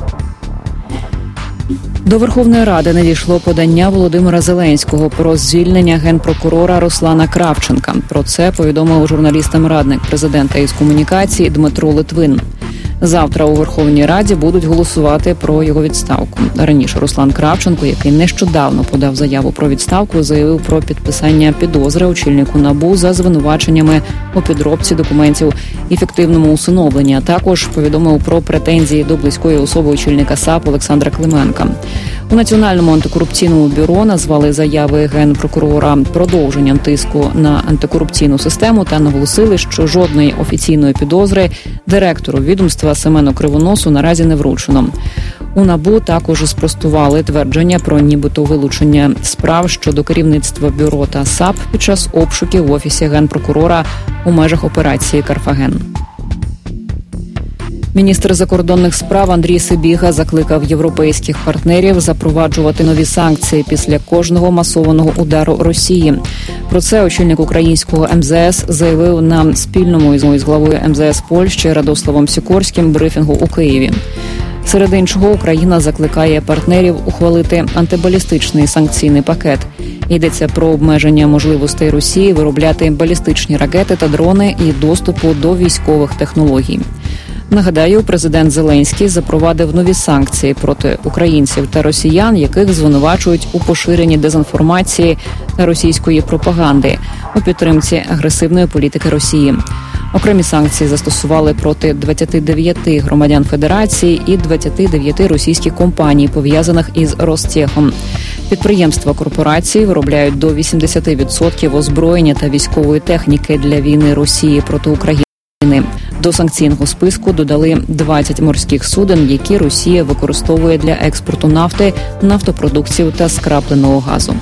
D: До Верховної Ради надійшло подання Володимира Зеленського про звільнення генпрокурора Руслана Кравченка. Про це повідомив журналістам радник президента із комунікації Дмитро Литвин. Завтра у Верховній Раді будуть голосувати про його відставку. Раніше Руслан Кравченко, який нещодавно подав заяву про відставку, заявив про підписання підозри очільнику НАБУ за звинуваченнями у підробці документів і фіктивному усиновленні, а також повідомив про претензії до близької особи очільника САП Олександра Клименка. У Національному антикорупційному бюро назвали заяви генпрокурора продовженням тиску на антикорупційну систему та наголосили, що жодної офіційної підозри директору відомства Семену Кривоносу наразі не вручено. У НАБУ також спростували твердження про нібито вилучення справ щодо керівництва бюро та САП під час обшуків в офісі генпрокурора у межах операції «Карфаген». Міністр закордонних справ Андрій Сибіга закликав європейських партнерів запроваджувати нові санкції після кожного масованого удару Росії. Про це очільник українського ем зе ес заявив на спільному із главою ем зе ес Польщі Радославом Сікорським брифінгу у Києві. Серед іншого, Україна закликає партнерів ухвалити антибалістичний санкційний пакет. Йдеться про обмеження можливостей Росії виробляти балістичні ракети та дрони і доступу до військових технологій. Нагадаю, президент Зеленський запровадив нові санкції проти українців та росіян, яких звинувачують у поширенні дезінформації та російської пропаганди у підтримці агресивної політики Росії. Окремі санкції застосували проти двадцяти дев'яти громадян Федерації і двадцяти дев'яти російських компаній, пов'язаних із Ростехом. Підприємства корпорації виробляють до вісімдесят відсотків озброєння та військової техніки для війни Росії проти України. До санкційного списку додали двадцять морських суден, які Росія використовує для експорту нафти, нафтопродуктів та скрапленого газу.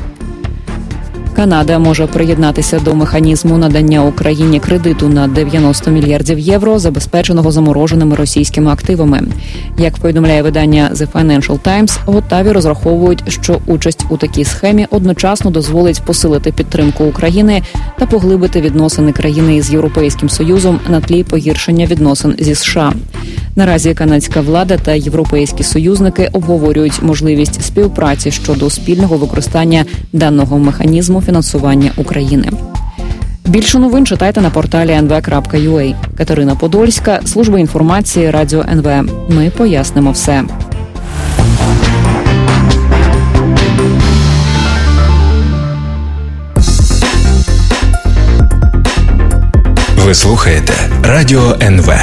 D: Канада може приєднатися до механізму надання Україні кредиту на дев'яносто мільярдів євро, забезпеченого замороженими російськими активами. Як повідомляє видання The Financial Times, готові розраховують, що участь у такій схемі одночасно дозволить посилити підтримку України та поглибити відносини країни із Європейським Союзом на тлі погіршення відносин зі США. Наразі канадська влада та європейські союзники обговорюють можливість співпраці щодо спільного використання даного механізму фінансування України. Більше новин читайте на порталі ен ве крапка ю а. Катерина Подольська, служба інформації Радіо ен ве. Ми пояснимо все.
C: Ви слухаєте Радіо ен ве.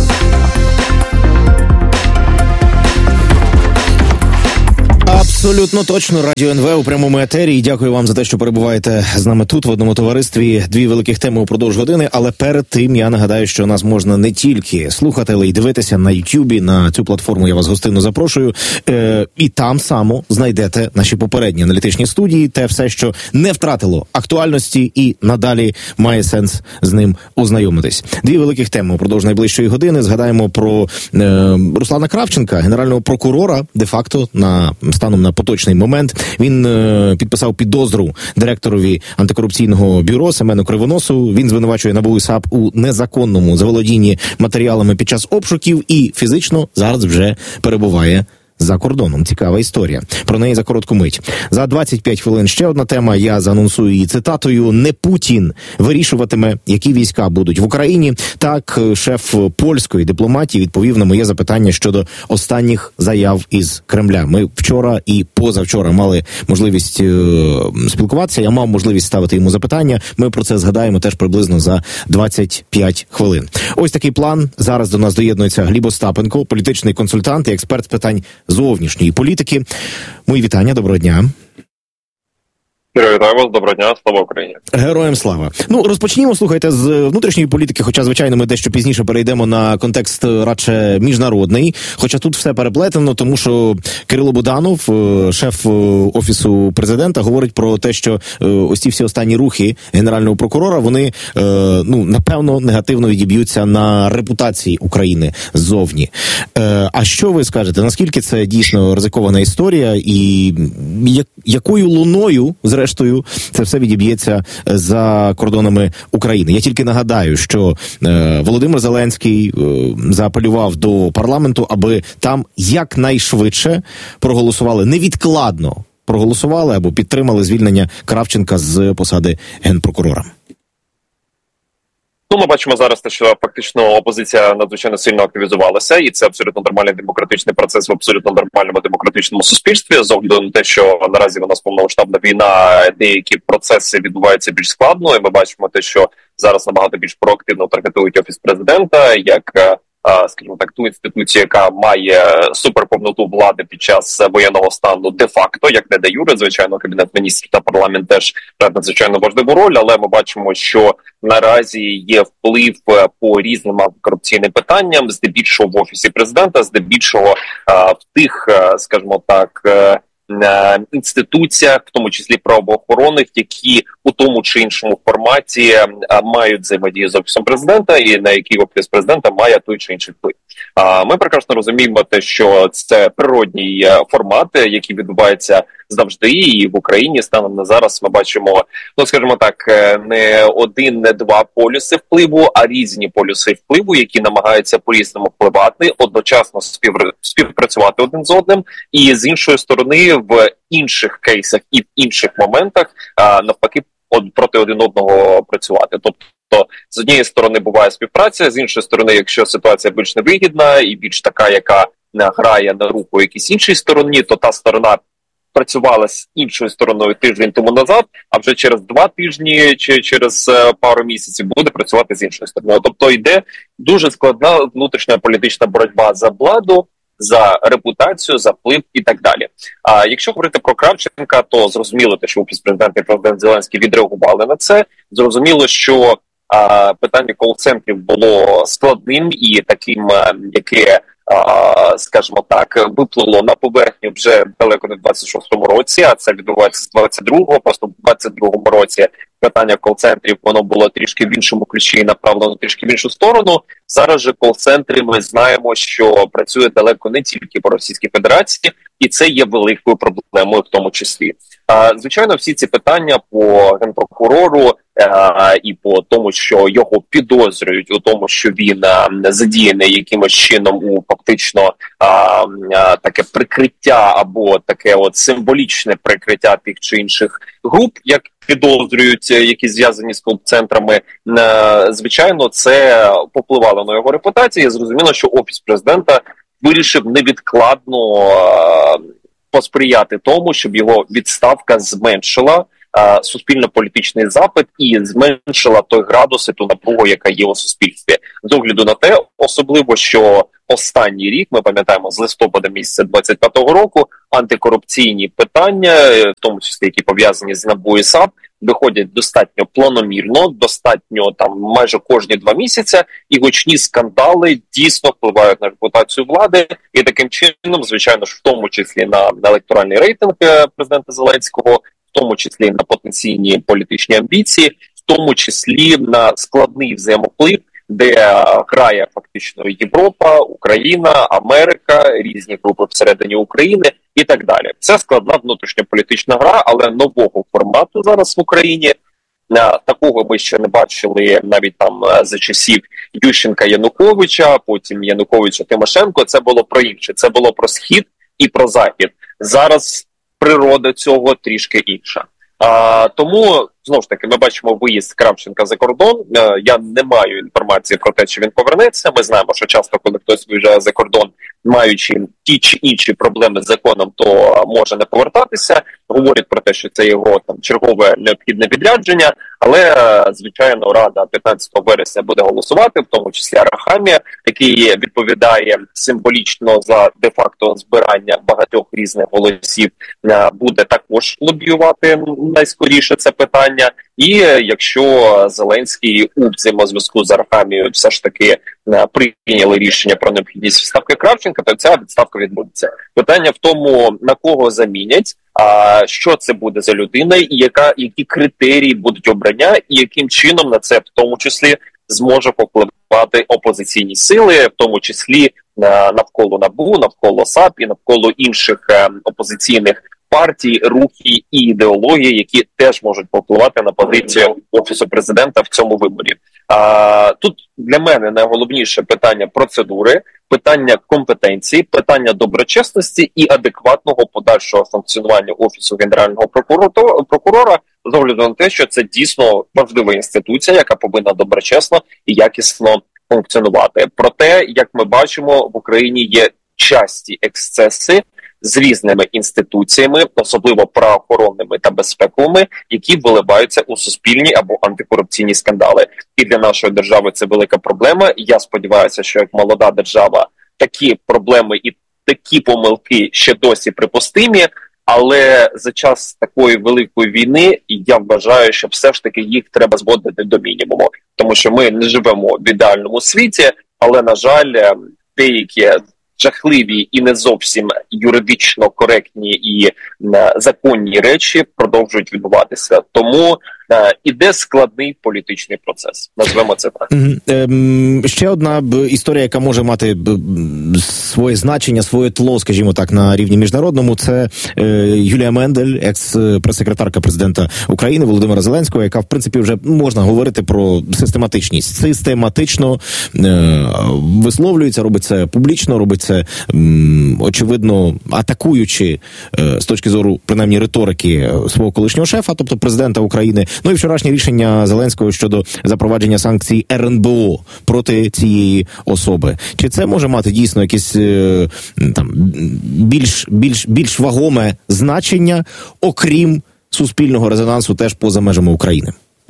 A: Абсолютно точно. Радіо ен ве у прямому етері. І дякую вам за те, що перебуваєте з нами тут, в одному товаристві. Дві великих теми упродовж години, але перед тим я нагадаю, що нас можна не тільки слухати, але й дивитися на Ютубі. На цю платформу я вас гостинно запрошую. Е, і там само знайдете наші попередні аналітичні студії, те все, що не втратило актуальності і надалі має сенс з ним ознайомитись. Дві великих теми упродовж найближчої години. Згадаємо про е, Руслана Кравченка, генерального прокурора, де-факто, на станом на поточний момент. Він е, підписав підозру директорові антикорупційного бюро Семену Кривоносу. Він звинувачує НАБУ і САП у незаконному заволодінні матеріалами під час обшуків і фізично зараз вже перебуває за кордоном. Цікава історія. Про неї за коротку мить. За двадцять п'ять хвилин ще одна тема. Я заанонсую її цитатою. Не Путін вирішуватиме, які війська будуть в Україні. Так, шеф польської дипломатії відповів на моє запитання щодо останніх заяв із Кремля. Ми вчора і позавчора мали можливість е- спілкуватися. Я мав можливість ставити йому запитання. Ми про це згадаємо теж приблизно за двадцять п'ять хвилин. Ось такий план. Зараз до нас доєднується Гліб Остапенко, політичний консультант і експерт з питань зовнішньої політики. Мої вітання, доброго дня.
H: Вітаю вас, доброго дня, слава Україні.
A: Героям слава. Ну, розпочнімо, слухайте, з внутрішньої політики, хоча, звичайно, ми дещо пізніше перейдемо на контекст радше міжнародний, хоча тут все переплетено, тому що Кирило Буданов, шеф Офісу президента, говорить про те, що ось ці всі останні рухи генерального прокурора, вони, ну, напевно, негативно відіб'ються на репутації України ззовні. А що ви скажете, наскільки це дійсно ризикована історія і якою луною, зрештою, Зрештою, це все відіб'ється за кордонами України. Я тільки нагадаю, що е, Володимир Зеленський е, заапелював до парламенту, аби там якнайшвидше проголосували, невідкладно проголосували або підтримали звільнення Кравченка з посади генпрокурора.
H: Ну, ми бачимо зараз те, що фактично опозиція надзвичайно сильно активізувалася, і це абсолютно нормальний демократичний процес в абсолютно нормальному демократичному суспільстві. З огляду на те, що наразі у нас повномасштабна війна, деякі процеси відбуваються більш складно, і ми бачимо те, що зараз набагато більш проактивно таргетують Офіс президента, як, скажімо так, ту інституцію, яка має суперповноту влади під час воєнного стану де-факто, як не де юре, звичайно, Кабінет міністрів та парламент теж грають надзвичайно важливу роль, але ми бачимо, що наразі є вплив по різним корупційним питанням, здебільшого в Офісі президента, здебільшого в тих, скажімо так, інституціях, в тому числі правоохоронних, які у тому чи іншому форматі мають взаємодію з Офісом президента і на який Офіс президента має той чи інший вплив. Ми прекрасно розуміємо те, що це природній формат, який відбувається завжди, і в Україні станом на зараз ми бачимо, ну скажімо так, не один, не два полюси впливу, а різні полюси впливу, які намагаються по-різному впливати, одночасно спів... співпрацювати один з одним, і з іншої сторони в інших кейсах і в інших моментах навпаки проти один одного працювати. Тобто Тобто, з однієї сторони буває співпраця, з іншої сторони, якщо ситуація більш невигідна і більш така, яка грає на руку якійсь іншій стороні, то та сторона працювала з іншою стороною тиждень тому назад, а вже через два тижні чи через пару місяців буде працювати з іншою стороною. Тобто йде дуже складна внутрішня політична боротьба за владу, за репутацію, за вплив і так далі. А якщо говорити про Кравченка, то зрозуміло, що Офіс президента і президент Зеленський відреагували на це. Зрозуміло, що а, питання кол-центрів було складним і таким, яке, а, скажімо так, виплило на поверхню вже далеко не в двадцять шостому році, а це відбувається з двадцять другого, просто в двадцять другому році питання кол-центрів, воно було трішки в іншому ключі і направлено трішки в іншу сторону. Зараз же кол-центри, ми знаємо, що працює далеко не тільки по Російській Федерації, і це є великою проблемою в тому числі. А, звичайно, всі ці питання по генпрокурору а, і по тому, що його підозрюють у тому, що він а, задіяний якимось чином у фактично а, а, таке прикриття або таке от символічне прикриття тих чи інших груп, як підозрюють, які зв'язані з кол-центрами, звичайно, це попливало на його репутацію. І зрозуміло, що Офіс президента вирішив невідкладно посприяти тому, щоб його відставка зменшила суспільно-політичний запит і зменшила той градус і ту напругу, яка є у суспільстві. З огляду на те, особливо, що останній рік, ми пам'ятаємо, з листопада місяця двадцять п'ятого року, антикорупційні питання, в тому числі, які пов'язані з НАБУ і САП, виходять достатньо планомірно, достатньо там майже кожні два місяці, і гучні скандали дійсно впливають на репутацію влади, і таким чином, звичайно ж, в тому числі на, на електоральний рейтинг президента Зеленського, в тому числі на потенційні політичні амбіції, в тому числі на складний взаємоплив, де грає фактично Європа, Україна, Америка, різні групи всередині України і так далі. Це складна внутрішньополітична гра, але нового формату зараз в Україні. Такого ми ще не бачили навіть там за часів Ющенка-Януковича, потім Януковича-Тимошенко. Це було про інше, це було про Схід і про Захід. Зараз природа цього трішки інша. А, тому, знову ж таки, ми бачимо виїзд Кравченка за кордон. А, я не маю інформації про те, чи він повернеться. Ми знаємо, що часто, коли хтось виїжджає за кордон, маючи ті чи інші проблеми з законом, то може не повертатися. Говорять про те, що це його там чергове необхідне відрядження. Але, звичайно, Рада п'ятнадцятого вересня буде голосувати, в тому числі Арахамія, який відповідає символічно за де-факто збирання багатьох різних голосів, буде також лобіювати найскоріше це питання. І якщо Зеленський у взаємозв'язку з Арахамією все ж таки прийняли рішення про необхідність відставки Кравченка, то ця відставка відбудеться. Питання в тому, на кого замінять, а що це буде за людина, і яка, які критерії будуть обрання, і яким чином на це в тому числі зможе попливати опозиційні сили, в тому числі навколо НАБУ, навколо САП і навколо інших опозиційних партій, рухи і ідеології, які теж можуть попливати на позицію Офісу президента в цьому виборі. А, тут для мене найголовніше питання процедури, питання компетенції, питання доброчесності і адекватного подальшого функціонування Офісу Генерального прокурора, з огляду на те, що це дійсно важлива інституція, яка повинна доброчесно і якісно функціонувати. Проте, як ми бачимо, в Україні є часті ексцеси з різними інституціями, особливо правоохоронними та безпековими, які виливаються у суспільні або антикорупційні скандали. І для нашої держави це велика проблема. Я сподіваюся, що як молода держава такі проблеми і такі помилки ще досі припустимі, але за час такої великої війни я вважаю, що все ж таки їх треба зводити до мінімуму. Тому що ми не живемо в ідеальному світі, але, на жаль, деякі жахливі і не зовсім юридично коректні і е, законні речі продовжують відбуватися. Тому е, іде складний політичний процес. Назвемо це так.
A: Mm-hmm. Ще одна історія, яка може мати своє значення, своє тло, скажімо так, на рівні міжнародному, це е, Юлія Мендель, екс-прес-секретарка президента України Володимира Зеленського, яка, в принципі, вже можна говорити про систематичність. Систематично е, висловлюється, робить це публічно, робить це, м, очевидно, атакуючи е, з точки зору, принаймні, риторики свого колишнього шефа, тобто президента України. Ну і вчорашнє рішення Зеленського щодо запровадження санкцій ер ен бе о проти цієї особи. Чи це може мати дійсно якесь е, там більш, більш, більш вагоме значення, окрім суспільного резонансу теж поза межами України?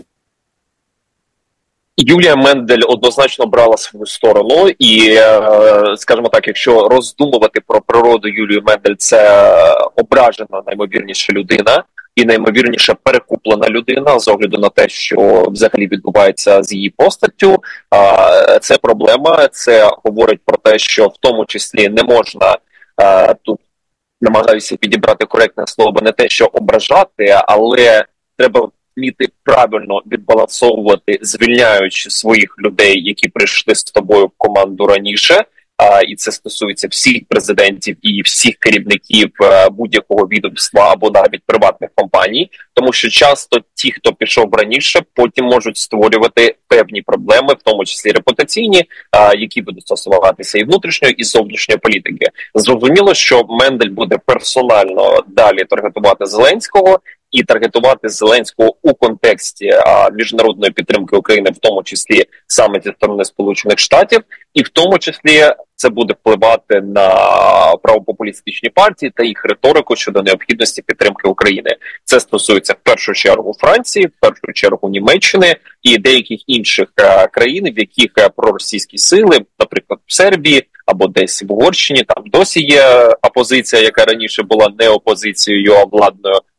H: Юлія Мендель однозначно брала свою сторону, і, скажімо так, якщо роздумувати про природу Юлії Мендель, це ображена наймовірніша людина і наймовірніше перекуплена людина з огляду на те, що взагалі відбувається з її постаттю. Це проблема, це говорить про те, що в тому числі не можна тут, намагаюся підібрати коректне слово, не те, що ображати, але треба вміти правильно відбалансовувати, звільняючи своїх людей, які прийшли з тобою в команду раніше, а, і це стосується всіх президентів і всіх керівників а, будь-якого відомства або навіть приватних компаній, тому що часто ті, хто пішов раніше, потім можуть створювати певні проблеми, в тому числі репутаційні, а, які будуть стосуватися і внутрішньої, і зовнішньої політики. Зрозуміло, що Мендель буде персонально далі таргетувати Зеленського, і таргетувати Зеленського у контексті а, міжнародної підтримки України, в тому числі саме зі сторони Сполучених Штатів, і в тому числі це буде впливати на правопопулістичні партії та їх риторику щодо необхідності підтримки України. Це стосується в першу чергу Франції, в першу чергу Німеччини і деяких інших а, країн, в яких а, проросійські сили, наприклад, в Сербії або десь в Угорщині, там досі є опозиція, яка раніше була не опозицією, а владною